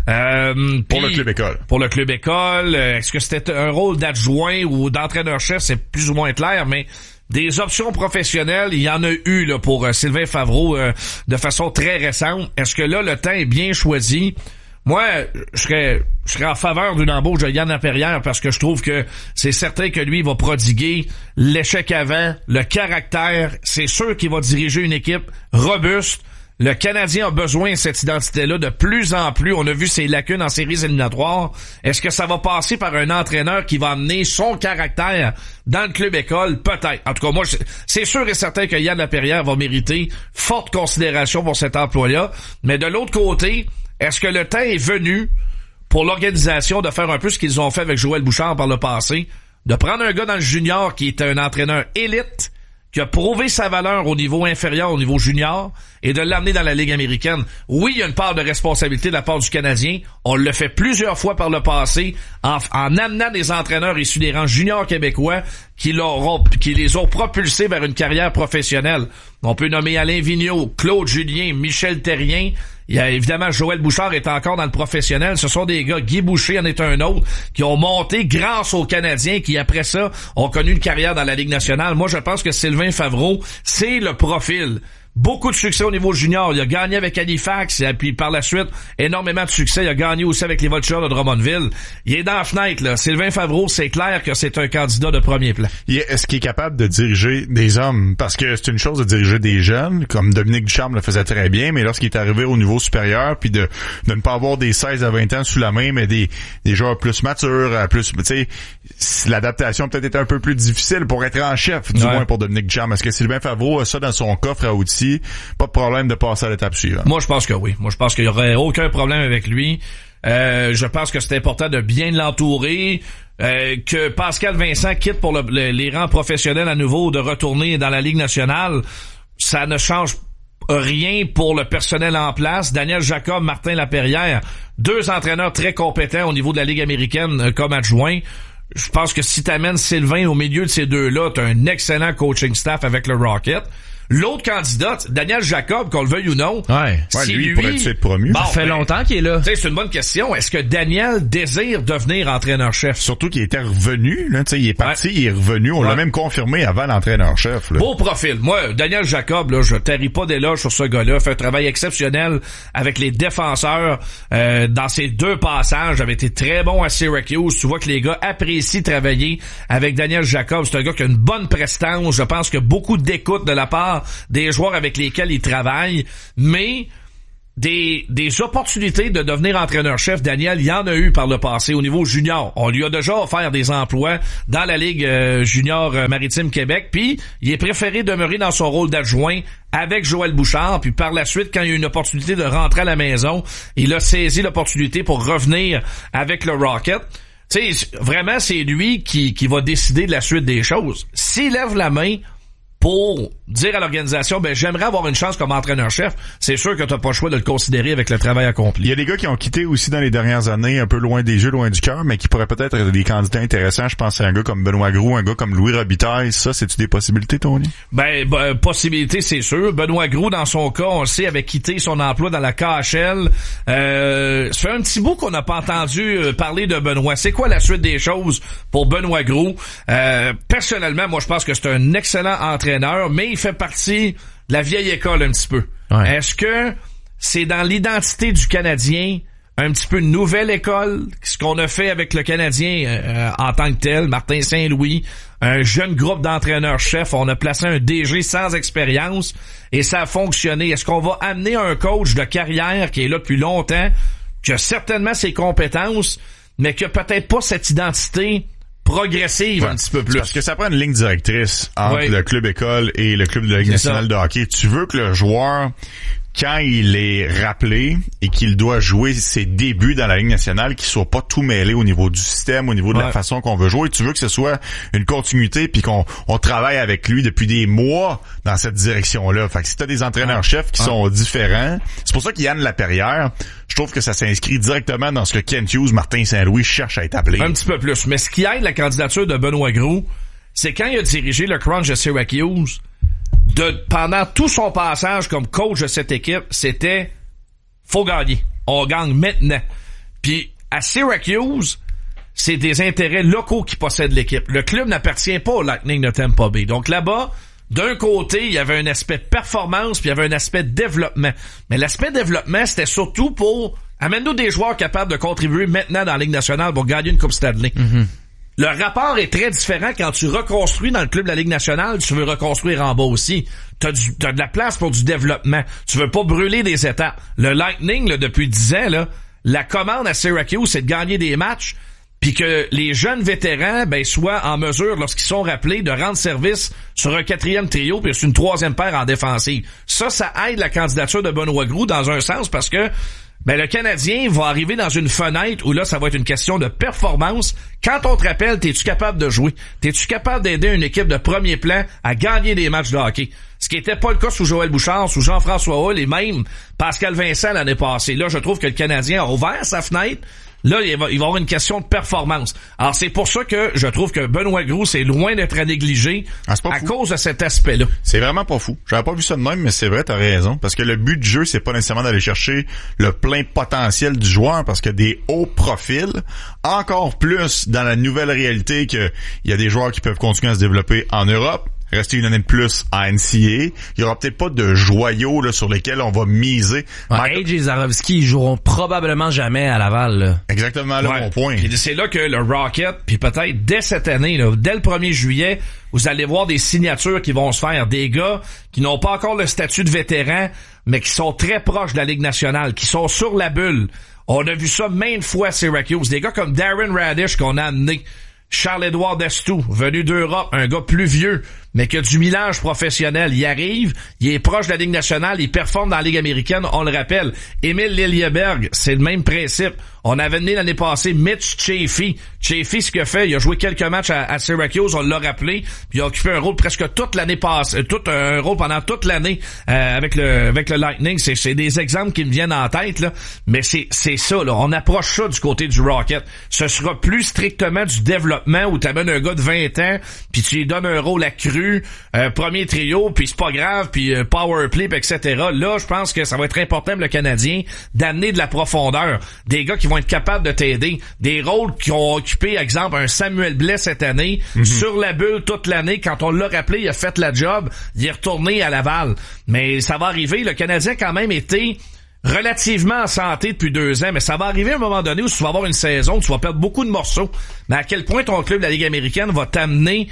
Pour le club école. Pour le club école, est-ce que c'était un rôle d'adjoint ou d'entraîneur-chef, c'est plus ou moins clair, mais des options professionnelles, il y en a eu là pour Sylvain Favreau de façon très récente. Est-ce que là le temps est bien choisi? Moi, je serais en faveur d'une embauche de Yann Laperrière parce que je trouve que c'est certain que lui il va prodiguer l'échec avant, le caractère, c'est sûr qu'il va diriger une équipe robuste. Le Canadien a besoin de cette identité-là de plus en plus. On a vu ses lacunes en séries éliminatoires. Est-ce que ça va passer par un entraîneur qui va amener son caractère dans le club école? Peut-être. En tout cas, moi, c'est sûr et certain que Yann Laperrière va mériter forte considération pour cet emploi-là. Mais de l'autre côté, est-ce que le temps est venu pour l'organisation de faire un peu ce qu'ils ont fait avec Joël Bouchard par le passé, de prendre un gars dans le junior qui est un entraîneur élite, qui a prouvé sa valeur au niveau inférieur, au niveau junior, et de l'amener dans la Ligue américaine. Oui, il y a une part de responsabilité de la part du Canadien. On l'a fait plusieurs fois par le passé, en amenant des entraîneurs issus des rangs juniors québécois qui les ont propulsés vers une carrière professionnelle. On peut nommer Alain Vigneault, Claude Julien, Michel Terrien. Il y a évidemment Joël Bouchard est encore dans le professionnel. Ce sont des gars, Guy Boucher en est un autre, qui ont monté grâce aux Canadiens qui, après ça, ont connu une carrière dans la Ligue nationale. Moi, je pense que Sylvain Favreau, c'est le profil. Beaucoup de succès au niveau junior. Il a gagné avec Halifax, et puis par la suite, énormément de succès. Il a gagné aussi avec les Vultures de Drummondville. Il est dans la fenêtre, là. Sylvain Favreau, c'est clair que c'est un candidat de premier plan. Est-ce qu'il est capable de diriger des hommes? Parce que c'est une chose de diriger des jeunes, comme Dominique Ducharme le faisait très bien, mais lorsqu'il est arrivé au niveau supérieur, puis de ne pas avoir des 16 à 20 ans sous la main, mais des joueurs plus matures, plus, tu sais, l'adaptation peut-être était un peu plus difficile pour être en chef, du moins pour Dominique Ducharme. Est-ce que Sylvain Favreau a ça dans son coffre à outils? Pas de problème de passer à l'étape suivante. Moi, je pense que oui. Moi, je pense qu'il y aurait aucun problème avec lui. Je pense que c'est important de bien l'entourer. Que Pascal Vincent quitte pour les rangs professionnels à nouveau, de retourner dans la Ligue nationale, ça ne change rien pour le personnel en place. Daniel Jacob, Martin Laperrière, 2 entraîneurs très compétents au niveau de la Ligue américaine comme adjoints. Je pense que si t'amènes Sylvain au milieu de ces deux-là, t'as un excellent coaching staff avec le Rocket. L'autre candidat, Daniel Jacob, qu'on le veuille ou non, si lui, il pourrait être promu. Bon, ça fait longtemps qu'il est là. C'est une bonne question. Est-ce que Daniel désire devenir entraîneur-chef? Surtout qu'il était revenu, là, il est parti, il est revenu. On l'a même confirmé avant l'entraîneur-chef. Là. Beau profil. Moi, Daniel Jacob, là, je taris pas d'éloge sur ce gars-là. Fait un travail exceptionnel avec les défenseurs. Dans ses 2 passages, avait été très bon à Syracuse. Tu vois que les gars apprécient travailler avec Daniel Jacob. C'est un gars qui a une bonne prestance. Je pense que beaucoup d'écoute de la part des joueurs avec lesquels il travaille, mais des opportunités de devenir entraîneur-chef, Daniel, il y en a eu par le passé au niveau junior. On lui a déjà offert des emplois dans la Ligue junior maritime Québec, puis il est préféré demeurer dans son rôle d'adjoint avec Joël Bouchard, puis par la suite, quand il y a eu une opportunité de rentrer à la maison, il a saisi l'opportunité pour revenir avec le Rocket. Tu sais, vraiment, c'est lui qui va décider de la suite des choses. S'il lève la main pour dire à l'organisation, j'aimerais avoir une chance comme entraîneur-chef, c'est sûr que t'as pas le choix de le considérer avec le travail accompli. Il y a des gars qui ont quitté aussi dans les dernières années, un peu loin des jeux, loin du cœur, mais qui pourraient peut-être être des candidats intéressants. Je pense à un gars comme Benoît Groulx, un gars comme Louis Robitaille. Ça, c'est-tu des possibilités, Tony? Possibilités, c'est sûr. Benoît Groulx, dans son cas, on le sait, avait quitté son emploi dans la KHL. Ça fait un petit bout qu'on n'a pas entendu parler de Benoît. C'est quoi la suite des choses pour Benoît Groulx? Personnellement, moi, je pense que c'est un excellent entraîneur, mais il fait partie de la vieille école un petit peu. Ouais. Est-ce que c'est dans l'identité du Canadien un petit peu une nouvelle école, ce qu'on a fait avec le Canadien en tant que tel, Martin Saint-Louis, un jeune groupe d'entraîneurs-chefs, on a placé un DG sans expérience et ça a fonctionné. Est-ce qu'on va amener un coach de carrière qui est là depuis longtemps, qui a certainement ses compétences, mais qui a peut-être pas cette identité progressive un petit peu plus. Parce que ça prend une ligne directrice entre le club école et le club de la Ligue nationale de hockey. Tu veux que le joueur, quand il est rappelé et qu'il doit jouer ses débuts dans la Ligue nationale, qu'il soit pas tout mêlé au niveau du système, au niveau de la façon qu'on veut jouer. Tu veux que ce soit une continuité puis qu'on travaille avec lui depuis des mois dans cette direction-là. Fait que si t'as des entraîneurs-chefs qui sont différents, c'est pour ça qu'Yann Laperrière, je trouve que ça s'inscrit directement dans ce que Kent Hughes, Martin Saint-Louis cherche à être appelé. Un petit peu plus. Mais ce qui aide la candidature de Benoît Groulx, c'est quand il a dirigé le Crunch de Syracuse, pendant tout son passage comme coach de cette équipe, c'était faut gagner. On gagne maintenant. Puis à Syracuse, c'est des intérêts locaux qui possèdent l'équipe. Le club n'appartient pas au Lightning de Tampa Bay. Donc là-bas, d'un côté, il y avait un aspect performance, puis il y avait un aspect développement. Mais l'aspect développement, c'était surtout pour amène-nous des joueurs capables de contribuer maintenant dans la Ligue nationale pour gagner une Coupe Stanley. Mm-hmm. Le rapport est très différent quand tu reconstruis dans le club de la Ligue nationale, tu veux reconstruire en bas aussi. T'as de la place pour du développement. Tu veux pas brûler des étapes. Le Lightning, là, depuis 10 ans, là, la commande à Syracuse, c'est de gagner des matchs, puis que les jeunes vétérans soient en mesure, lorsqu'ils sont rappelés, de rendre service sur un 4e trio puis sur une 3e paire en défensive. Ça aide la candidature de Benoît Groulx dans un sens parce que le Canadien va arriver dans une fenêtre où là, ça va être une question de performance. Quand on te rappelle, t'es-tu capable de jouer? T'es-tu capable d'aider une équipe de premier plan à gagner des matchs de hockey? Ce qui était pas le cas sous Joël Bouchard, sous Jean-François Hull et même Pascal Vincent l'année passée. Là, je trouve que le Canadien a ouvert sa fenêtre. Là, il va y avoir une question de performance. Alors, c'est pour ça que je trouve que Benoît Groulx c'est loin d'être à négliger à cause de cet aspect-là. C'est vraiment pas fou. J'avais pas vu ça de même, mais c'est vrai, t'as raison. Parce que le but du jeu, c'est pas nécessairement d'aller chercher le plein potentiel du joueur, parce que des hauts profils, encore plus dans la nouvelle réalité qu'il y a des joueurs qui peuvent continuer à se développer en Europe, rester une année de plus à NCAA. Il y aura peut-être pas de joyaux là, sur lesquels on va miser. AJ et Zarovski, ils joueront probablement jamais à Laval. Là. Exactement là mon point. Puis c'est là que le Rocket, puis peut-être dès cette année, là, dès le 1er juillet, vous allez voir des signatures qui vont se faire. Des gars qui n'ont pas encore le statut de vétéran, mais qui sont très proches de la Ligue nationale, qui sont sur la bulle. On a vu ça maintes fois à Syracuse. Des gars comme Darren Radish qu'on a amené. Charles-Édouard Destou, venu d'Europe, un gars plus vieux, mais qui a du millage professionnel. Il arrive, il est proche de la Ligue nationale, il performe dans la Ligue américaine, on le rappelle. Émile Liljeberg, c'est le même principe. On avait amené l'année passée Mitch Chaffee. Chaffee, ce qu'il a fait, il a joué quelques matchs à Syracuse, on l'a rappelé, puis il a occupé un rôle presque toute l'année passée, un rôle pendant toute l'année avec le Lightning. C'est des exemples qui me viennent en tête, là, mais c'est ça, là. On approche ça du côté du Rocket. Ce sera plus strictement du développement où tu amènes un gars de 20 ans, puis tu lui donnes un rôle accru buts, premier trio, puis c'est pas grave, puis power play, pis etc. Là, je pense que ça va être important pour le Canadien d'amener de la profondeur, des gars qui vont être capables de t'aider, des rôles qui ont occupé, exemple, un Samuel Blais cette année, sur la bulle toute l'année, quand on l'a rappelé, il a fait la job, il est retourné à Laval. Mais ça va arriver, le Canadien a quand même été relativement en santé depuis 2 ans, mais ça va arriver à un moment donné où tu vas avoir une saison où tu vas perdre beaucoup de morceaux. Mais à quel point ton club de la Ligue américaine va t'amener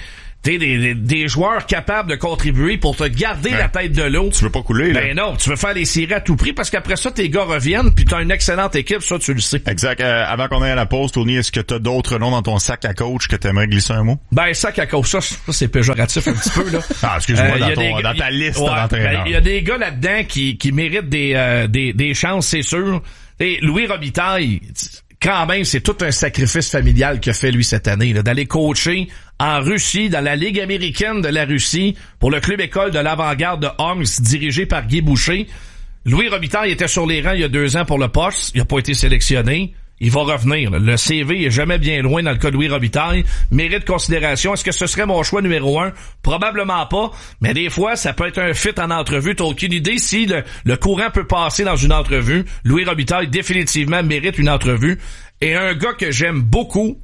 des joueurs capables de contribuer pour te garder la tête de l'eau. Tu veux pas couler, là. Ben non, tu veux faire les séries à tout prix parce qu'après ça, tes gars reviennent puis t'as une excellente équipe, ça, tu le sais. Exact. Avant qu'on aille à la pause, Tony, est-ce que t'as d'autres noms dans ton sac à coach que t'aimerais glisser un mot? Ben, sac à coach, ça c'est péjoratif un petit peu, là. Ah, excuse-moi, dans ta liste d'entraîneurs. Il y a des gars là-dedans qui méritent des chances, c'est sûr. Et Louis Robitaille, quand même, c'est tout un sacrifice familial qu'il a fait, lui, cette année, là, d'aller coacher en Russie, dans la Ligue américaine de la Russie, pour le club école de l'avant-garde de Omsk, dirigé par Guy Boucher. Louis Robitaille était sur les rangs il y a 2 ans pour le poste. Il n'a pas été sélectionné. Il va revenir. Là. Le CV est jamais bien loin dans le cas de Louis Robitaille. Mérite considération. Est-ce que ce serait mon choix numéro 1? Probablement pas. Mais des fois, ça peut être un fit en entrevue. T'as aucune idée si le courant peut passer dans une entrevue. Louis Robitaille, définitivement, mérite une entrevue. Et un gars que j'aime beaucoup,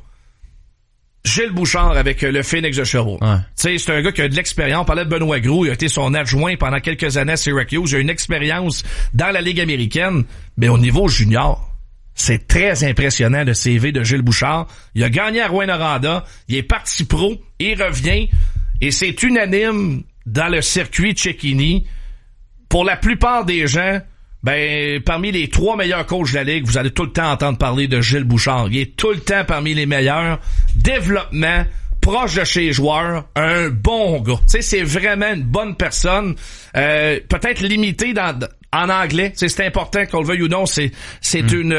Gilles Bouchard avec le Phoenix de Sherbrooke. Ouais. Tu sais, c'est un gars qui a de l'expérience. On parlait de Benoît Gros, il a été son adjoint pendant quelques années à Syracuse. Il a une expérience dans la Ligue américaine. Mais au niveau junior, c'est très impressionnant le CV de Gilles Bouchard. Il a gagné à Rouyn-Noranda, il est parti pro, il revient, et c'est unanime dans le circuit Cecchini. Pour la plupart des gens, ben, parmi les 3 meilleurs coachs de la Ligue, vous allez tout le temps entendre parler de Gilles Bouchard. Il est tout le temps parmi les meilleurs. Développement, proche de chez les joueurs, un bon gars. Tu sais, c'est vraiment une bonne personne. Peut-être limité en anglais. Tu sais, c'est important qu'on le veuille ou non. C'est une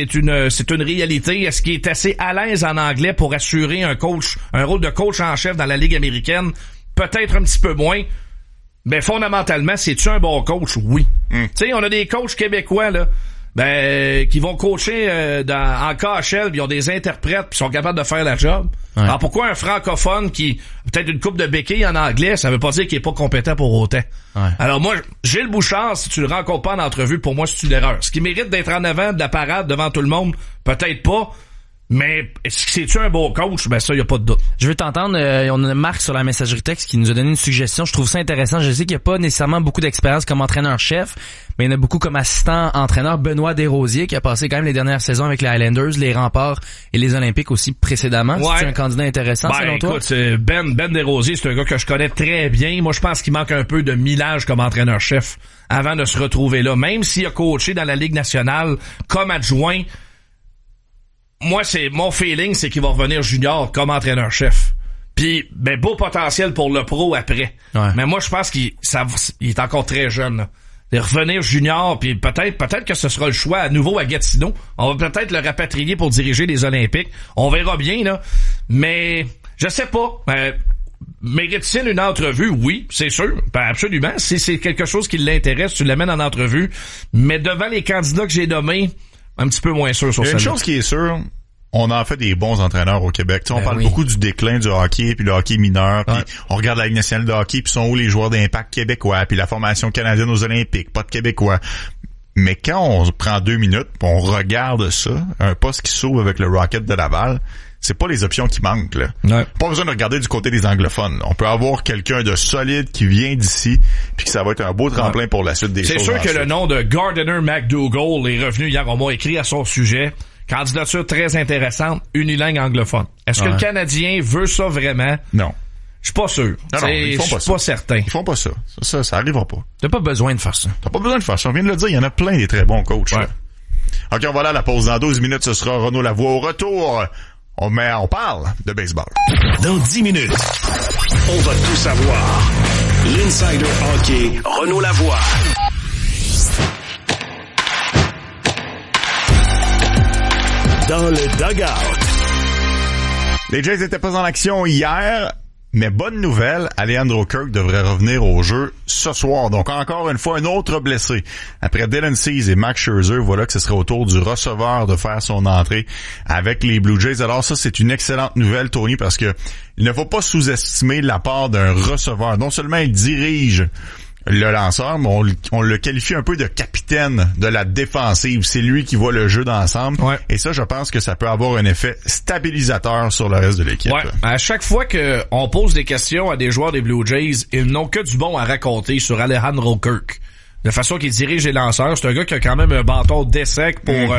réalité. Est-ce qu'il est assez à l'aise en anglais pour assurer un rôle de coach en chef dans la Ligue américaine? Peut-être un petit peu moins. Ben, fondamentalement, c'est-tu un bon coach? Oui. Tu sais, on a des coachs québécois, là, ben, qui vont coacher en KHL, puis ils ont des interprètes, puis sont capables de faire la job. Ouais. Alors, pourquoi un francophone qui peut-être une coupe de béquilles en anglais, ça veut pas dire qu'il est pas compétent pour autant. Ouais. Alors, moi, Gilles Bouchard, si tu le rencontres pas en entrevue, pour moi, c'est une erreur. Ce qui mérite d'être en avant de la parade devant tout le monde, peut-être pas. Mais c'est-tu un bon coach? Ben ça, y a pas de doute. Je veux t'entendre, on a Marc sur la messagerie texte qui nous a donné une suggestion. Je trouve ça intéressant. Je sais qu'il n'y a pas nécessairement beaucoup d'expérience comme entraîneur-chef, mais il y en a beaucoup comme assistant-entraîneur. Benoît Desrosiers, qui a passé quand même les dernières saisons avec les Highlanders, les Remparts et les Olympiques aussi précédemment. Ouais. C'est un candidat intéressant, selon toi? Écoute, Ben Desrosiers, c'est un gars que je connais très bien. Moi, je pense qu'il manque un peu de millage comme entraîneur-chef avant de se retrouver là. Même s'il a coaché dans la Ligue nationale comme adjoint, moi, mon feeling, c'est qu'il va revenir junior comme entraîneur-chef. Puis, ben, beau potentiel pour le pro après. Ouais. Mais moi, je pense qu'il est encore très jeune, là. De revenir junior, puis peut-être que ce sera le choix à nouveau à Gatineau. On va peut-être le rapatrier pour diriger les Olympiques. On verra bien, là. Mais, je sais pas. Mérite-t-il une entrevue? Oui, c'est sûr. Ben, absolument. Si c'est quelque chose qui l'intéresse, tu l'amènes en entrevue. Mais devant les candidats que j'ai nommés, un petit peu moins sûr sur ça. Une chose qui est sûre, on en fait des bons entraîneurs au Québec. T'sais, on parle beaucoup du déclin du hockey, puis le hockey mineur, puis on regarde la Ligue nationale de hockey, puis sont où les joueurs d'Impact québécois, puis la formation canadienne aux Olympiques, pas de Québécois. Mais quand on prend 2 minutes, pis on regarde ça, un poste qui s'ouvre avec le Rocket de Laval, c'est pas les options qui manquent, là. Ouais. Pas besoin de regarder du côté des anglophones. On peut avoir quelqu'un de solide qui vient d'ici, puis que ça va être un beau tremplin pour la suite des choses. C'est sûr que le nom de Gardiner McDougall est revenu hier. On m'a écrit à son sujet. Candidature très intéressante, unilingue anglophone. Est-ce que le Canadien veut ça vraiment? Non. Je suis pas sûr. Non, ils font pas ça. Je suis pas certain. Ils font pas ça. Ça arrivera pas. T'as pas besoin de faire ça. T'as pas besoin de faire ça. On vient de le dire, il y en a plein des très bons coachs. Ouais. OK, on va là à la pause. Dans 12 minutes, ce sera Renaud Lavoie au retour. On parle de baseball. Dans 10 minutes, on va tout savoir. L'Insider Hockey, Renaud Lavoie. Dans le dugout. Les Jays n'étaient pas en action hier. Mais bonne nouvelle, Alejandro Kirk devrait revenir au jeu ce soir. Donc encore une fois, un autre blessé. Après Dylan Cease et Max Scherzer, voilà que ce serait au tour du receveur de faire son entrée avec les Blue Jays. Alors ça, c'est une excellente nouvelle, Tony, parce que il ne faut pas sous-estimer la part d'un receveur. Non seulement il dirige le lanceur, mais on le qualifie un peu de capitaine de la défensive. C'est lui qui voit le jeu d'ensemble. Ouais. Et ça, je pense que ça peut avoir un effet stabilisateur sur le reste de l'équipe. Ouais. À chaque fois qu'on pose des questions à des joueurs des Blue Jays, ils n'ont que du bon à raconter sur Alejandro Kirk. De façon qu'il dirige les lanceurs, c'est un gars qui a quand même un bâton d'essai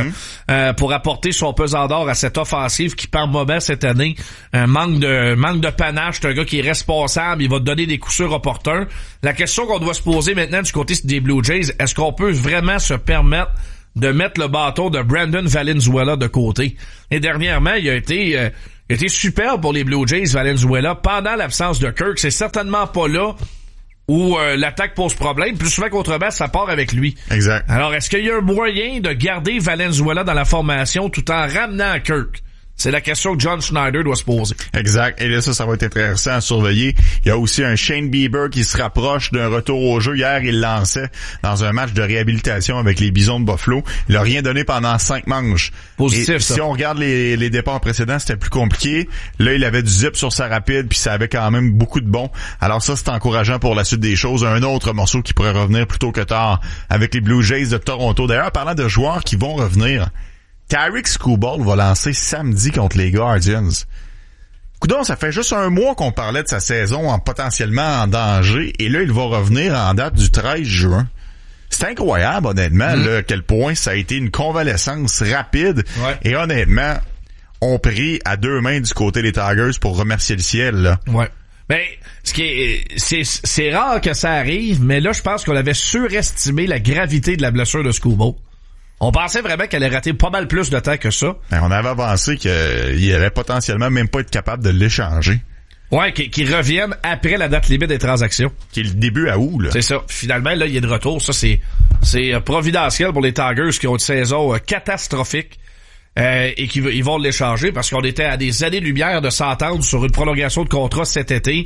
pour apporter son pesant d'or à cette offensive qui par moment cette année manque de panache. C'est un gars qui est responsable, il va te donner des coups sûrs opportuns. La question qu'on doit se poser maintenant du côté des Blue Jays, est-ce qu'on peut vraiment se permettre de mettre le bâton de Brandon Valenzuela de côté? Et dernièrement, il a été superbe pour les Blue Jays, Valenzuela, pendant l'absence de Kirk. C'est certainement pas là où l'attaque pose problème. Plus souvent qu'autrement, ça part avec lui. Exact. Alors, est-ce qu'il y a un moyen de garder Valenzuela dans la formation tout en ramenant Kirk? C'est la question que John Schneider doit se poser. Exact. Et là, ça va être intéressant à surveiller. Il y a aussi un Shane Bieber qui se rapproche d'un retour au jeu. Hier, il lançait dans un match de réhabilitation avec les Bisons de Buffalo. Il a rien donné pendant 5 manches. Positif, et ça. Si on regarde les départs précédents, c'était plus compliqué. Là, il avait du zip sur sa rapide, puis ça avait quand même beaucoup de bons. Alors ça, c'est encourageant pour la suite des choses. Un autre morceau qui pourrait revenir plus tôt que tard avec les Blue Jays de Toronto. D'ailleurs, parlant de joueurs qui vont revenir, Tarik Skubal va lancer samedi contre les Guardians. Coudon, ça fait juste un mois qu'on parlait de sa saison potentiellement en danger, et là, il va revenir en date du 13 juin. C'est incroyable, honnêtement, là, à quel point ça a été une convalescence rapide. Ouais. Et honnêtement, on prie à 2 mains du côté des Tigers pour remercier le ciel, là. Ouais. Ben, c'est rare que ça arrive, mais là, je pense qu'on avait surestimé la gravité de la blessure de Skubal. On pensait vraiment qu'elle allait rater pas mal plus de temps que ça. Ben, on avait avancé qu'il allait potentiellement même pas être capable de l'échanger. Ouais, qu'il revienne après la date limite des transactions. Qui est le début à août, là. C'est ça. Finalement, là, il est de retour. Ça, c'est providentiel pour les Tigers qui ont une saison catastrophique. Et ils vont l'échanger parce qu'on était à des années-lumière de s'entendre sur une prolongation de contrat cet été.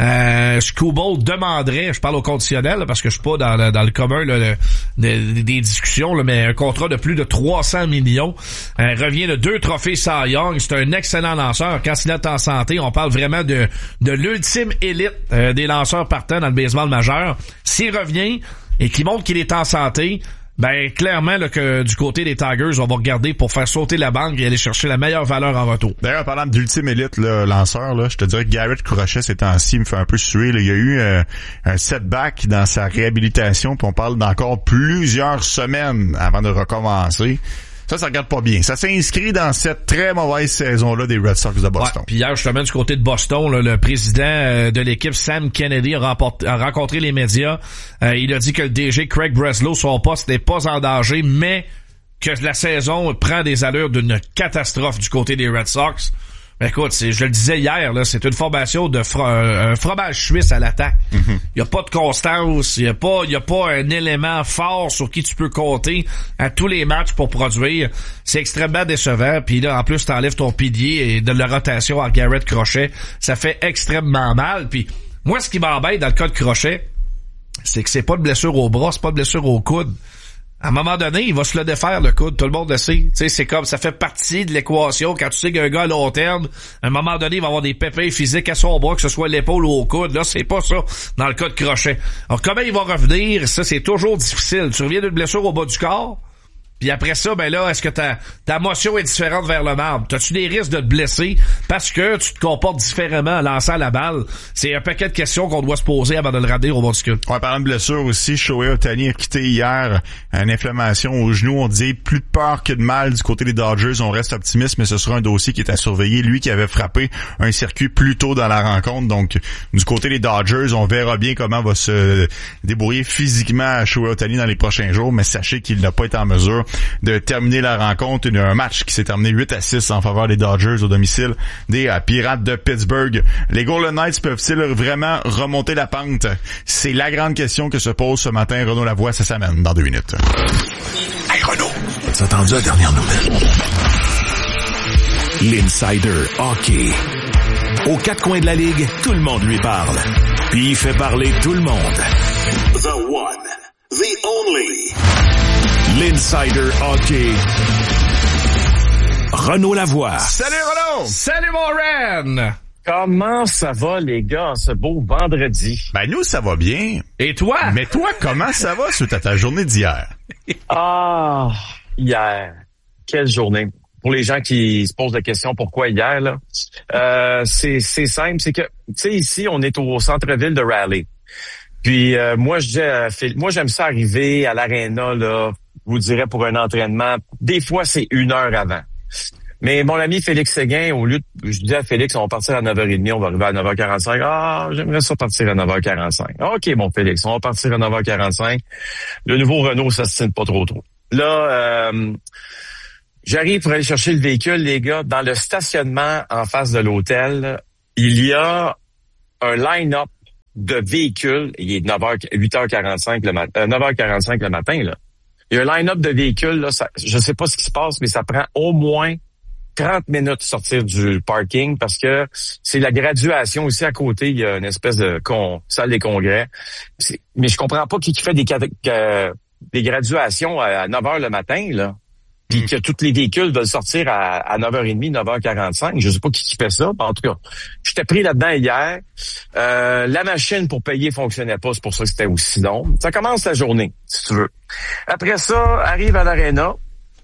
Skubal demanderait, je parle au conditionnel là, parce que je suis pas dans le commun là, des discussions, là, mais un contrat de plus de 300 millions. Revient de 2 trophées Cy Young. C'est un excellent lanceur. Quand il est en santé, on parle vraiment de l'ultime élite des lanceurs partants dans le baseball majeur. S'il revient et qu'il montre qu'il est en santé, ben clairement là, que du côté des Tigers, on va regarder pour faire sauter la banque et aller chercher la meilleure valeur en retour. D'ailleurs, parlant d'ultime élite là, lanceur, là, je te dirais que Garrett Crochet ces temps-ci me fait un peu suer. Là. Il y a eu un setback dans sa réhabilitation, puis on parle d'encore plusieurs semaines avant de recommencer. Ça regarde pas bien. Ça s'inscrit dans cette très mauvaise saison-là des Red Sox de Boston. Ouais, puis hier, justement, du côté de Boston, là, le président de l'équipe, Sam Kennedy, a rencontré les médias. Il a dit que le DG Craig Breslow, son poste n'est pas en danger, mais que la saison prend des allures d'une catastrophe du côté des Red Sox. Écoute, je le disais hier, là, c'est une formation de un fromage suisse à l'attaque. Il y a pas de constance, il y a pas un élément fort sur qui tu peux compter à tous les matchs pour produire. C'est extrêmement décevant. Puis là, en plus, t'enlèves ton pilier et de la rotation à Garrett Crochet, ça fait extrêmement mal. Puis moi, ce qui m'embête dans le cas de Crochet, c'est que c'est pas de blessure au bras, c'est pas de blessure au coude. À un moment donné, il va se le défaire, le coude. Tout le monde le sait. Tu sais, c'est comme, ça fait partie de l'équation. Quand tu sais qu'un gars à long terme, à un moment donné, il va avoir des pépins physiques à son bras, que ce soit l'épaule ou au coude. Là, c'est pas ça dans le cas de Crochet. Alors, comment il va revenir? Ça, c'est toujours difficile. Tu reviens d'une blessure au bas du corps. Puis après ça, ben là, est-ce que ta motion est différente vers le marbre? T'as-tu des risques de te blesser parce que tu te comportes différemment en lançant la balle? C'est un paquet de questions qu'on doit se poser avant de le ramener au monticule. Ouais, parlant de blessure aussi, Shohei Ohtani a quitté hier une inflammation au genou. On disait plus de peur que de mal du côté des Dodgers. On reste optimiste, mais ce sera un dossier qui est à surveiller. Lui qui avait frappé un circuit plus tôt dans la rencontre. Donc, du côté des Dodgers, on verra bien comment va se débrouiller physiquement Shohei Ohtani dans les prochains jours. Mais sachez qu'il n'a pas été en mesure de terminer la rencontre. Il y a un match qui s'est terminé 8-6 en faveur des Dodgers au domicile des Pirates de Pittsburgh. Les Golden Knights peuvent-ils vraiment remonter la pente? C'est la grande question que se pose ce matin Renaud Lavoie. Ça s'amène dans 2 minutes. Hey Renaud, t'as entendu la dernière nouvelle? L'Insider Hockey. Aux quatre coins de la Ligue, tout le monde lui parle. Puis il fait parler tout le monde. The one, the only. L'Insider Hockey. Renaud Lavoie. Salut Renaud! Salut mon Ren! Comment ça va, les gars, ce beau vendredi? Ben, nous, ça va bien. Et toi? Mais toi, comment ça va suite à ta journée d'hier? Ah, hier. Quelle journée. Pour les gens qui se posent la question pourquoi hier, là, c'est simple, c'est que, tu sais, ici, on est au centre-ville de Raleigh. Puis, moi, j'aime ça arriver à l'aréna, là, je vous dirais, pour un entraînement. Des fois, c'est 1 heure avant. Mais mon ami Félix Séguin, au lieu de, je dis à Félix, on va partir à 9h30, on va arriver à 9h45. Ah, j'aimerais ça partir à 9h45. OK, bon Félix, on va partir à 9h45. Le nouveau Renault, ça se tient pas trop. Là, j'arrive pour aller chercher le véhicule, les gars. Dans le stationnement en face de l'hôtel, il y a un line-up de véhicules. Il est 8h45 le matin, 9h45 le matin, là. Il y a un line-up de véhicules, là. Je sais pas ce qui se passe, mais ça prend au moins 30 minutes de sortir du parking parce que c'est la graduation ici à côté. Il y a une espèce de salle des congrès. Mais je comprends pas qui fait des graduations à 9h le matin, là. Puis que tous les véhicules veulent sortir à 9h30, 9h45. Je sais pas qui fait ça. En tout cas, j'étais pris là-dedans hier. La machine pour payer fonctionnait pas. C'est pour ça que c'était aussi long. Ça commence la journée, si tu veux. Après ça, arrive à l'aréna.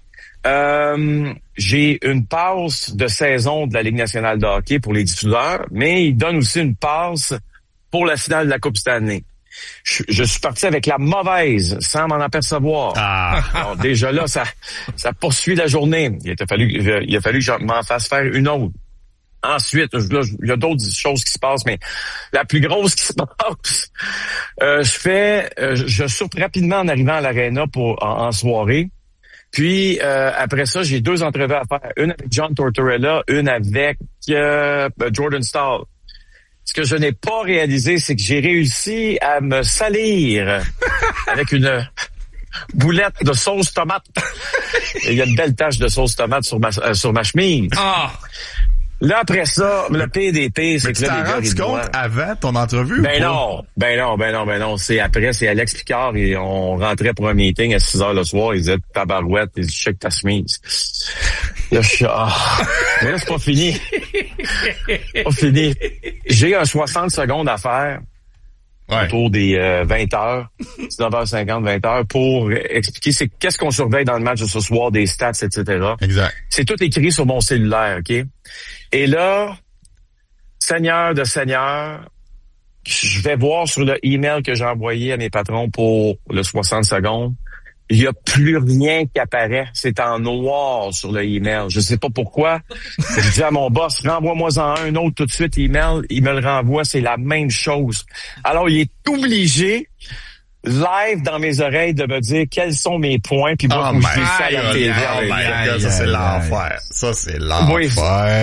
J'ai une passe de saison de la Ligue nationale de hockey pour les diffuseurs, mais il donne aussi une passe pour la finale de la Coupe Stanley. Je suis parti avec la mauvaise, sans m'en apercevoir. Alors, déjà là, ça poursuit la journée. Il a fallu que je m'en fasse faire une autre. Ensuite, là, il y a d'autres choses qui se passent, mais la plus grosse qui se passe, je soupe rapidement en arrivant à l'aréna en soirée. Puis après ça, j'ai 2 entrevues à faire. Une avec John Tortorella, une avec Jordan Staal. Ce que je n'ai pas réalisé, c'est que j'ai réussi à me salir avec une boulette de sauce tomate. Il y a une belle tache de sauce tomate sur ma chemise. Ah! Là, après ça, le PDP, c'est que là, les gars, tu t'en rends compte avant ton entrevue? Ben non. C'est après, c'est Alex Picard et on rentrait pour un meeting à 6h le soir. Il disait, tabarouette, il dit, check ta chemise. Là, je suis, mais là, c'est pas fini. Pas fini. J'ai un 60 secondes à faire. Ouais. Autour des 20h, 19h50, 20h, pour expliquer qu'est-ce qu'on surveille dans le match de ce soir, des stats, etc. Exact. C'est tout écrit sur mon cellulaire, OK? Et là, Seigneur de Seigneur, je vais voir sur le email que j'ai envoyé à mes patrons pour le 60 secondes. Il n'y a plus rien qui apparaît. C'est en noir sur le email. Je sais pas pourquoi. Je dis à mon boss, renvoie-moi-en un autre tout de suite email. Il me le renvoie. C'est la même chose. Alors, il est obligé, live dans mes oreilles, de me dire quels sont mes points. Puis moi, je dis ça à la télé. Ça, c'est l'enfer. Ça, c'est l'enfer. Oui,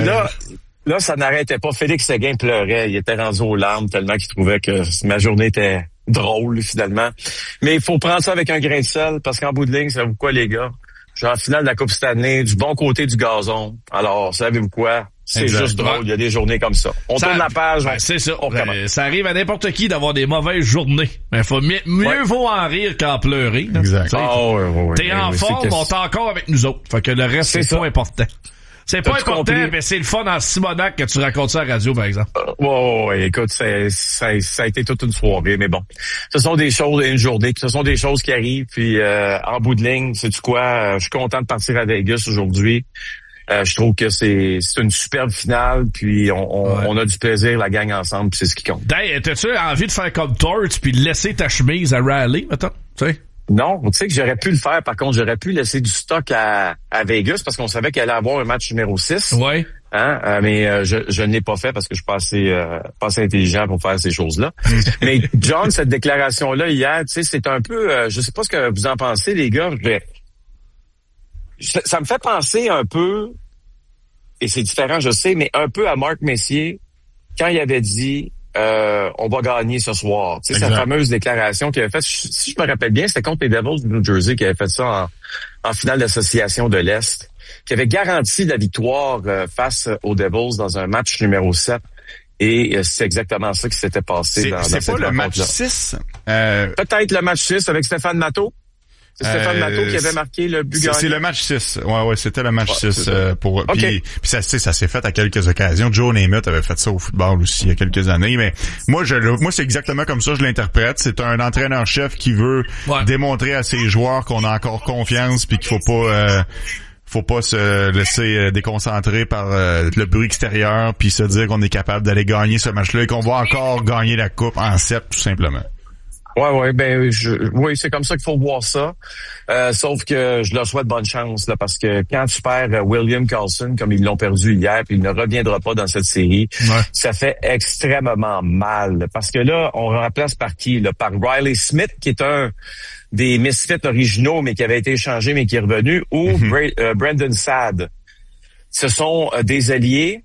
là, ça n'arrêtait pas. Félix Séguin pleurait. Il était rendu aux larmes tellement qu'il trouvait que ma journée était drôle, finalement. Mais il faut prendre ça avec un grain de sel, parce qu'en bout de ligne, savez-vous quoi, les gars? Je suis en finale de la Coupe Stanley, du bon côté du gazon. Alors, savez-vous quoi? C'est juste drôle. Il y a des journées comme ça. On tourne la page. C'est ça. Ça arrive à n'importe qui d'avoir des mauvaises journées. Mais mieux vaut en rire qu'en pleurer. Exact. T'es en forme, on t'es encore avec nous autres. Fait que le reste, c'est pas important. C'est pas important, mais c'est le fun en Simonac que tu racontes ça à la radio, par exemple. Écoute, ça a été toute une soirée, mais bon. Ce sont des choses, une journée, ce sont des choses qui arrivent, puis en bout de ligne, sais-tu quoi, je suis content de partir à Vegas aujourd'hui. Je trouve que c'est une superbe finale, puis on a du plaisir, la gang ensemble, puis c'est ce qui compte. Hey, t'as-tu envie de faire comme Torch puis laisser ta chemise à Raleigh, maintenant? Tu sais? Non, tu sais que j'aurais pu le faire. Par contre, j'aurais pu laisser du stock à Vegas parce qu'on savait qu'elle allait avoir un match numéro 6. Ouais. Mais je ne l'ai pas fait parce que je suis pas assez intelligent pour faire ces choses-là. Mais John, cette déclaration-là hier, tu sais, c'est un peu... je sais pas ce que vous en pensez, les gars. Ça me fait penser un peu, et c'est différent, je sais, mais un peu à Marc Messier quand il avait dit... on va gagner ce soir. Tu sais, sa fameuse déclaration qu'il avait faite, si je me rappelle bien, c'était contre les Devils de New Jersey qui avait fait ça en finale d'association de l'Est, qui avait garanti la victoire face aux Devils dans un match numéro 7. Et c'est exactement ça qui s'était passé dans cette rencontre-là. C'est pas le match 6? Peut-être le match 6 avec Stéphane Matteau. C'est Stéphane Matteau qui avait marqué le but gagnant. C'est le match 6. Ouais, c'était le match 6 pour okay. Puis ça s'est fait à quelques occasions. Joe Namath avait fait ça au football aussi il y a quelques années, mais moi c'est exactement comme ça je l'interprète. C'est un entraîneur-chef qui veut démontrer à ses joueurs qu'on a encore confiance puis qu'il faut pas se laisser déconcentrer par le bruit extérieur puis se dire qu'on est capable d'aller gagner ce match-là et qu'on va encore gagner la coupe en 7 tout simplement. Ouais, oui, c'est comme ça qu'il faut voir ça. Sauf que je leur souhaite bonne chance, là, parce que quand tu perds William Karlsson, comme ils l'ont perdu hier, puis il ne reviendra pas dans cette série, ça fait extrêmement mal. Parce que là, on remplace par qui? Là, par Riley Smith, qui est un des Misfits originaux, mais qui avait été échangé, mais qui est revenu, ou Brandon Saad. Ce sont des alliés.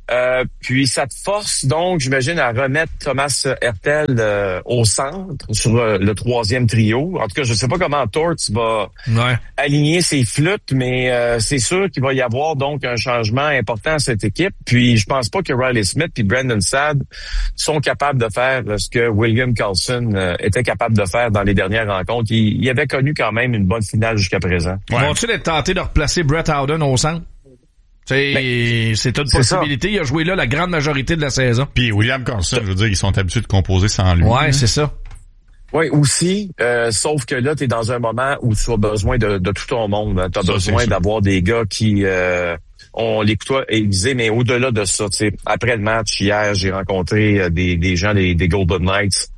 Puis ça te force donc, j'imagine, à remettre Thomas Hertel au centre sur le troisième trio. En tout cas, je sais pas comment Torts va aligner ses flûtes, mais c'est sûr qu'il va y avoir donc un changement important à cette équipe. Puis je pense pas que Riley Smith et Brandon Saad sont capables de faire ce que William Karlsson était capable de faire dans les dernières rencontres. Il avait connu quand même une bonne finale jusqu'à présent. Vont-ils être tentés de replacer Brett Howden au centre? C'est une possibilité. Il a joué là la grande majorité de la saison. Puis William Karlsson, je veux dire, ils sont habitués de composer sans lui. Ouais, c'est ça. Oui, aussi. Sauf que là, tu es dans un moment où tu as besoin de tout ton monde. Hein. Tu as besoin d'avoir des gars qui ont les couteaux aiguisés, mais au-delà de ça, tu sais, après le match, hier, j'ai rencontré des gens des Golden Knights.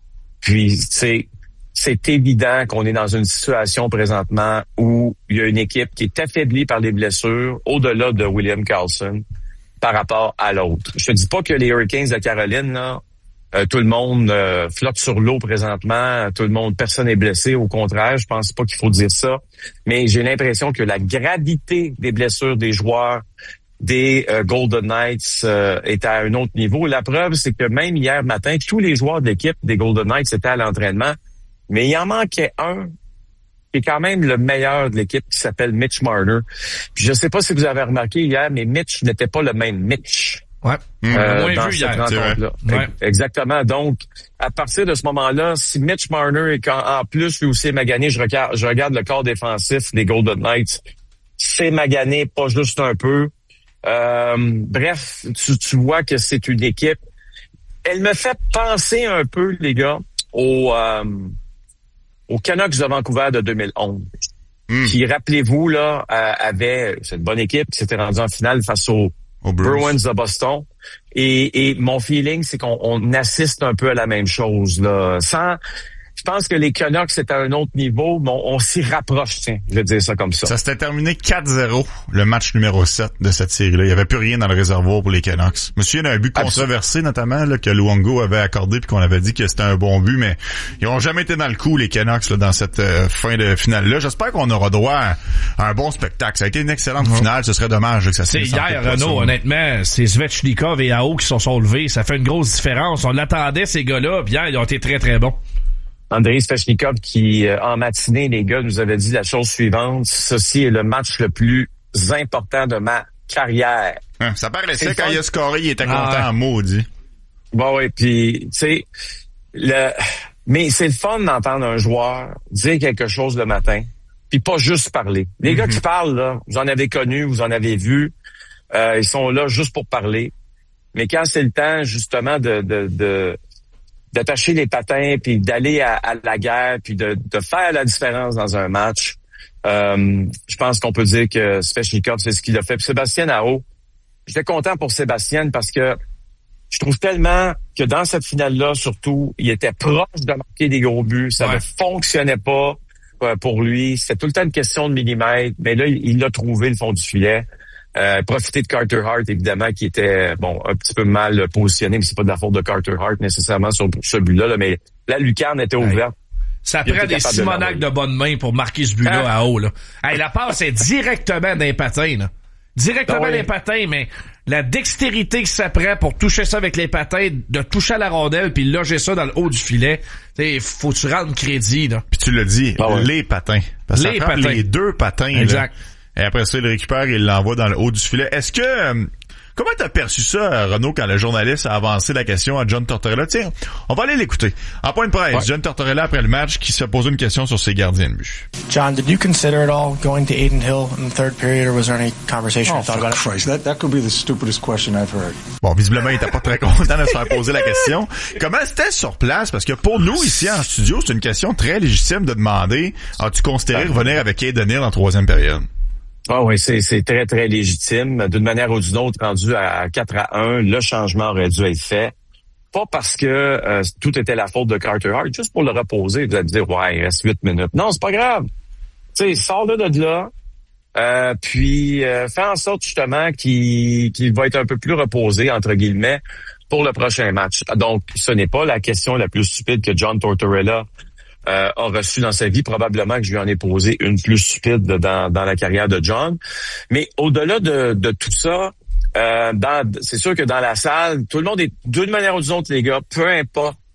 Puis, tu sais, c'est évident qu'on est dans une situation présentement où il y a une équipe qui est affaiblie par les blessures au-delà de William Karlsson par rapport à l'autre. Je te dis pas que les Hurricanes de Caroline, là, tout le monde flotte sur l'eau présentement, personne n'est blessé, au contraire, je pense pas qu'il faut dire ça, mais j'ai l'impression que la gravité des blessures des joueurs des Golden Knights est à un autre niveau. La preuve, c'est que même hier matin, tous les joueurs de l'équipe des Golden Knights étaient à l'entraînement. Mais il en manquait un qui est quand même le meilleur de l'équipe, qui s'appelle Mitch Marner. Puis je sais pas si vous avez remarqué hier, mais Mitch n'était pas le même Mitch. Ouais. Dans cette rencontre-là. Ouais. Exactement. Donc, à partir de ce moment-là, si Mitch Marner est en plus lui aussi est magané, je regarde le corps défensif des Golden Knights, c'est magané, pas juste un peu. Bref, tu vois que c'est une équipe. Elle me fait penser un peu, les gars, aux Canucks de Vancouver de 2011, qui, rappelez-vous, là, avait cette bonne équipe qui s'était rendue en finale face aux Bruins de Boston. Et mon feeling, c'est qu'on assiste un peu à la même chose, là. Je pense que les Canucks, c'est à un autre niveau, mais on s'y rapproche, tiens, je vais dire ça comme ça. Ça s'était terminé 4-0, le match numéro 7 de cette série-là. Il n'y avait plus rien dans le réservoir pour les Canucks. Je me souviens d'un but controversé, notamment, là, que Luongo avait accordé puis qu'on avait dit que c'était un bon but, mais ils ont jamais été dans le coup, les Canucks, là, dans cette fin de finale-là. J'espère qu'on aura droit à un bon spectacle. Ça a été une excellente finale. Ce serait dommage que ça se finisse. Hier, Renaud, honnêtement, c'est Svechnikov et Aho qui sont levés. Ça fait une grosse différence. On l'attendait, ces gars-là, puis hier, ils ont été très, très bons. Andrei Svechnikov qui, en matinée, les gars, nous avait dit la chose suivante. Ceci est le match le plus important de ma carrière. Ça paraissait quand il a scoré, il était content en maudit. Bon, oui, puis, tu sais, mais c'est le fun d'entendre un joueur dire quelque chose le matin, puis pas juste parler. Les gars qui parlent, là, vous en avez connu, vous en avez vu, ils sont là juste pour parler. Mais quand c'est le temps, justement, d'attacher les patins, puis d'aller à la guerre, puis de faire la différence dans un match. Je pense qu'on peut dire que Svechnikov, c'est ce qu'il a fait. Puis Sébastien Aho, j'étais content pour Sébastien parce que je trouve tellement que dans cette finale-là, surtout, il était proche de marquer des gros buts. Ça ne fonctionnait pas pour lui. C'était tout le temps une question de millimètres. Mais là, il a trouvé le fond du filet. Profiter de Carter Hart, évidemment, qui était un petit peu mal positionné, mais c'est pas de la faute de Carter Hart nécessairement sur ce but-là, là, mais la lucarne était ouverte. Ça prend des Simonac de bonne main pour marquer ce but-là à haut, là. Hey, la passe est directement dans les patins, là. Directement dans les patins, mais la dextérité que ça prend pour toucher ça avec les patins, de toucher à la rondelle puis loger ça dans le haut du filet, faut que tu rendes crédit, là. Puis tu l'as dit, les patins. Parce que ça prend les deux patins, exact. Là. Et après ça, il le récupère et il l'envoie dans le haut du filet. Est-ce que Comment t'as perçu ça, Renaud, quand le journaliste a avancé la question à John Tortorella? Tiens, on va aller l'écouter. En point de presse, John Tortorella, après le match, qui se posait une question sur ses gardiens de but. John, did you consider at all going to Adin Hill in the third period, or was there any conversation you thought about it? Christ, that could be the stupidest question I've heard. Bon, visiblement, il était pas très content de se faire poser la question. Comment c'était sur place? Parce que pour nous, ici, en studio, c'est une question très légitime de demander, as-tu considéré revenir avec Adin Hill en troisième période? Ah oui, c'est très, très légitime. D'une manière ou d'une autre, rendu à 4-1, le changement aurait dû être fait. Pas parce que tout était la faute de Carter Hart, juste pour le reposer. Vous allez dire, ouais, il reste 8 minutes. Non, c'est pas grave. Tu sais, sors-le de là. Puis fais en sorte justement qu'il va être un peu plus reposé, entre guillemets, pour le prochain match. Donc, ce n'est pas la question la plus stupide que John Tortorella a reçu dans sa vie. Probablement que je lui en ai posé une plus stupide dans la carrière de John. Mais au-delà de tout ça, c'est sûr que dans la salle, tout le monde est d'une manière ou d'une autre, les gars, peu importe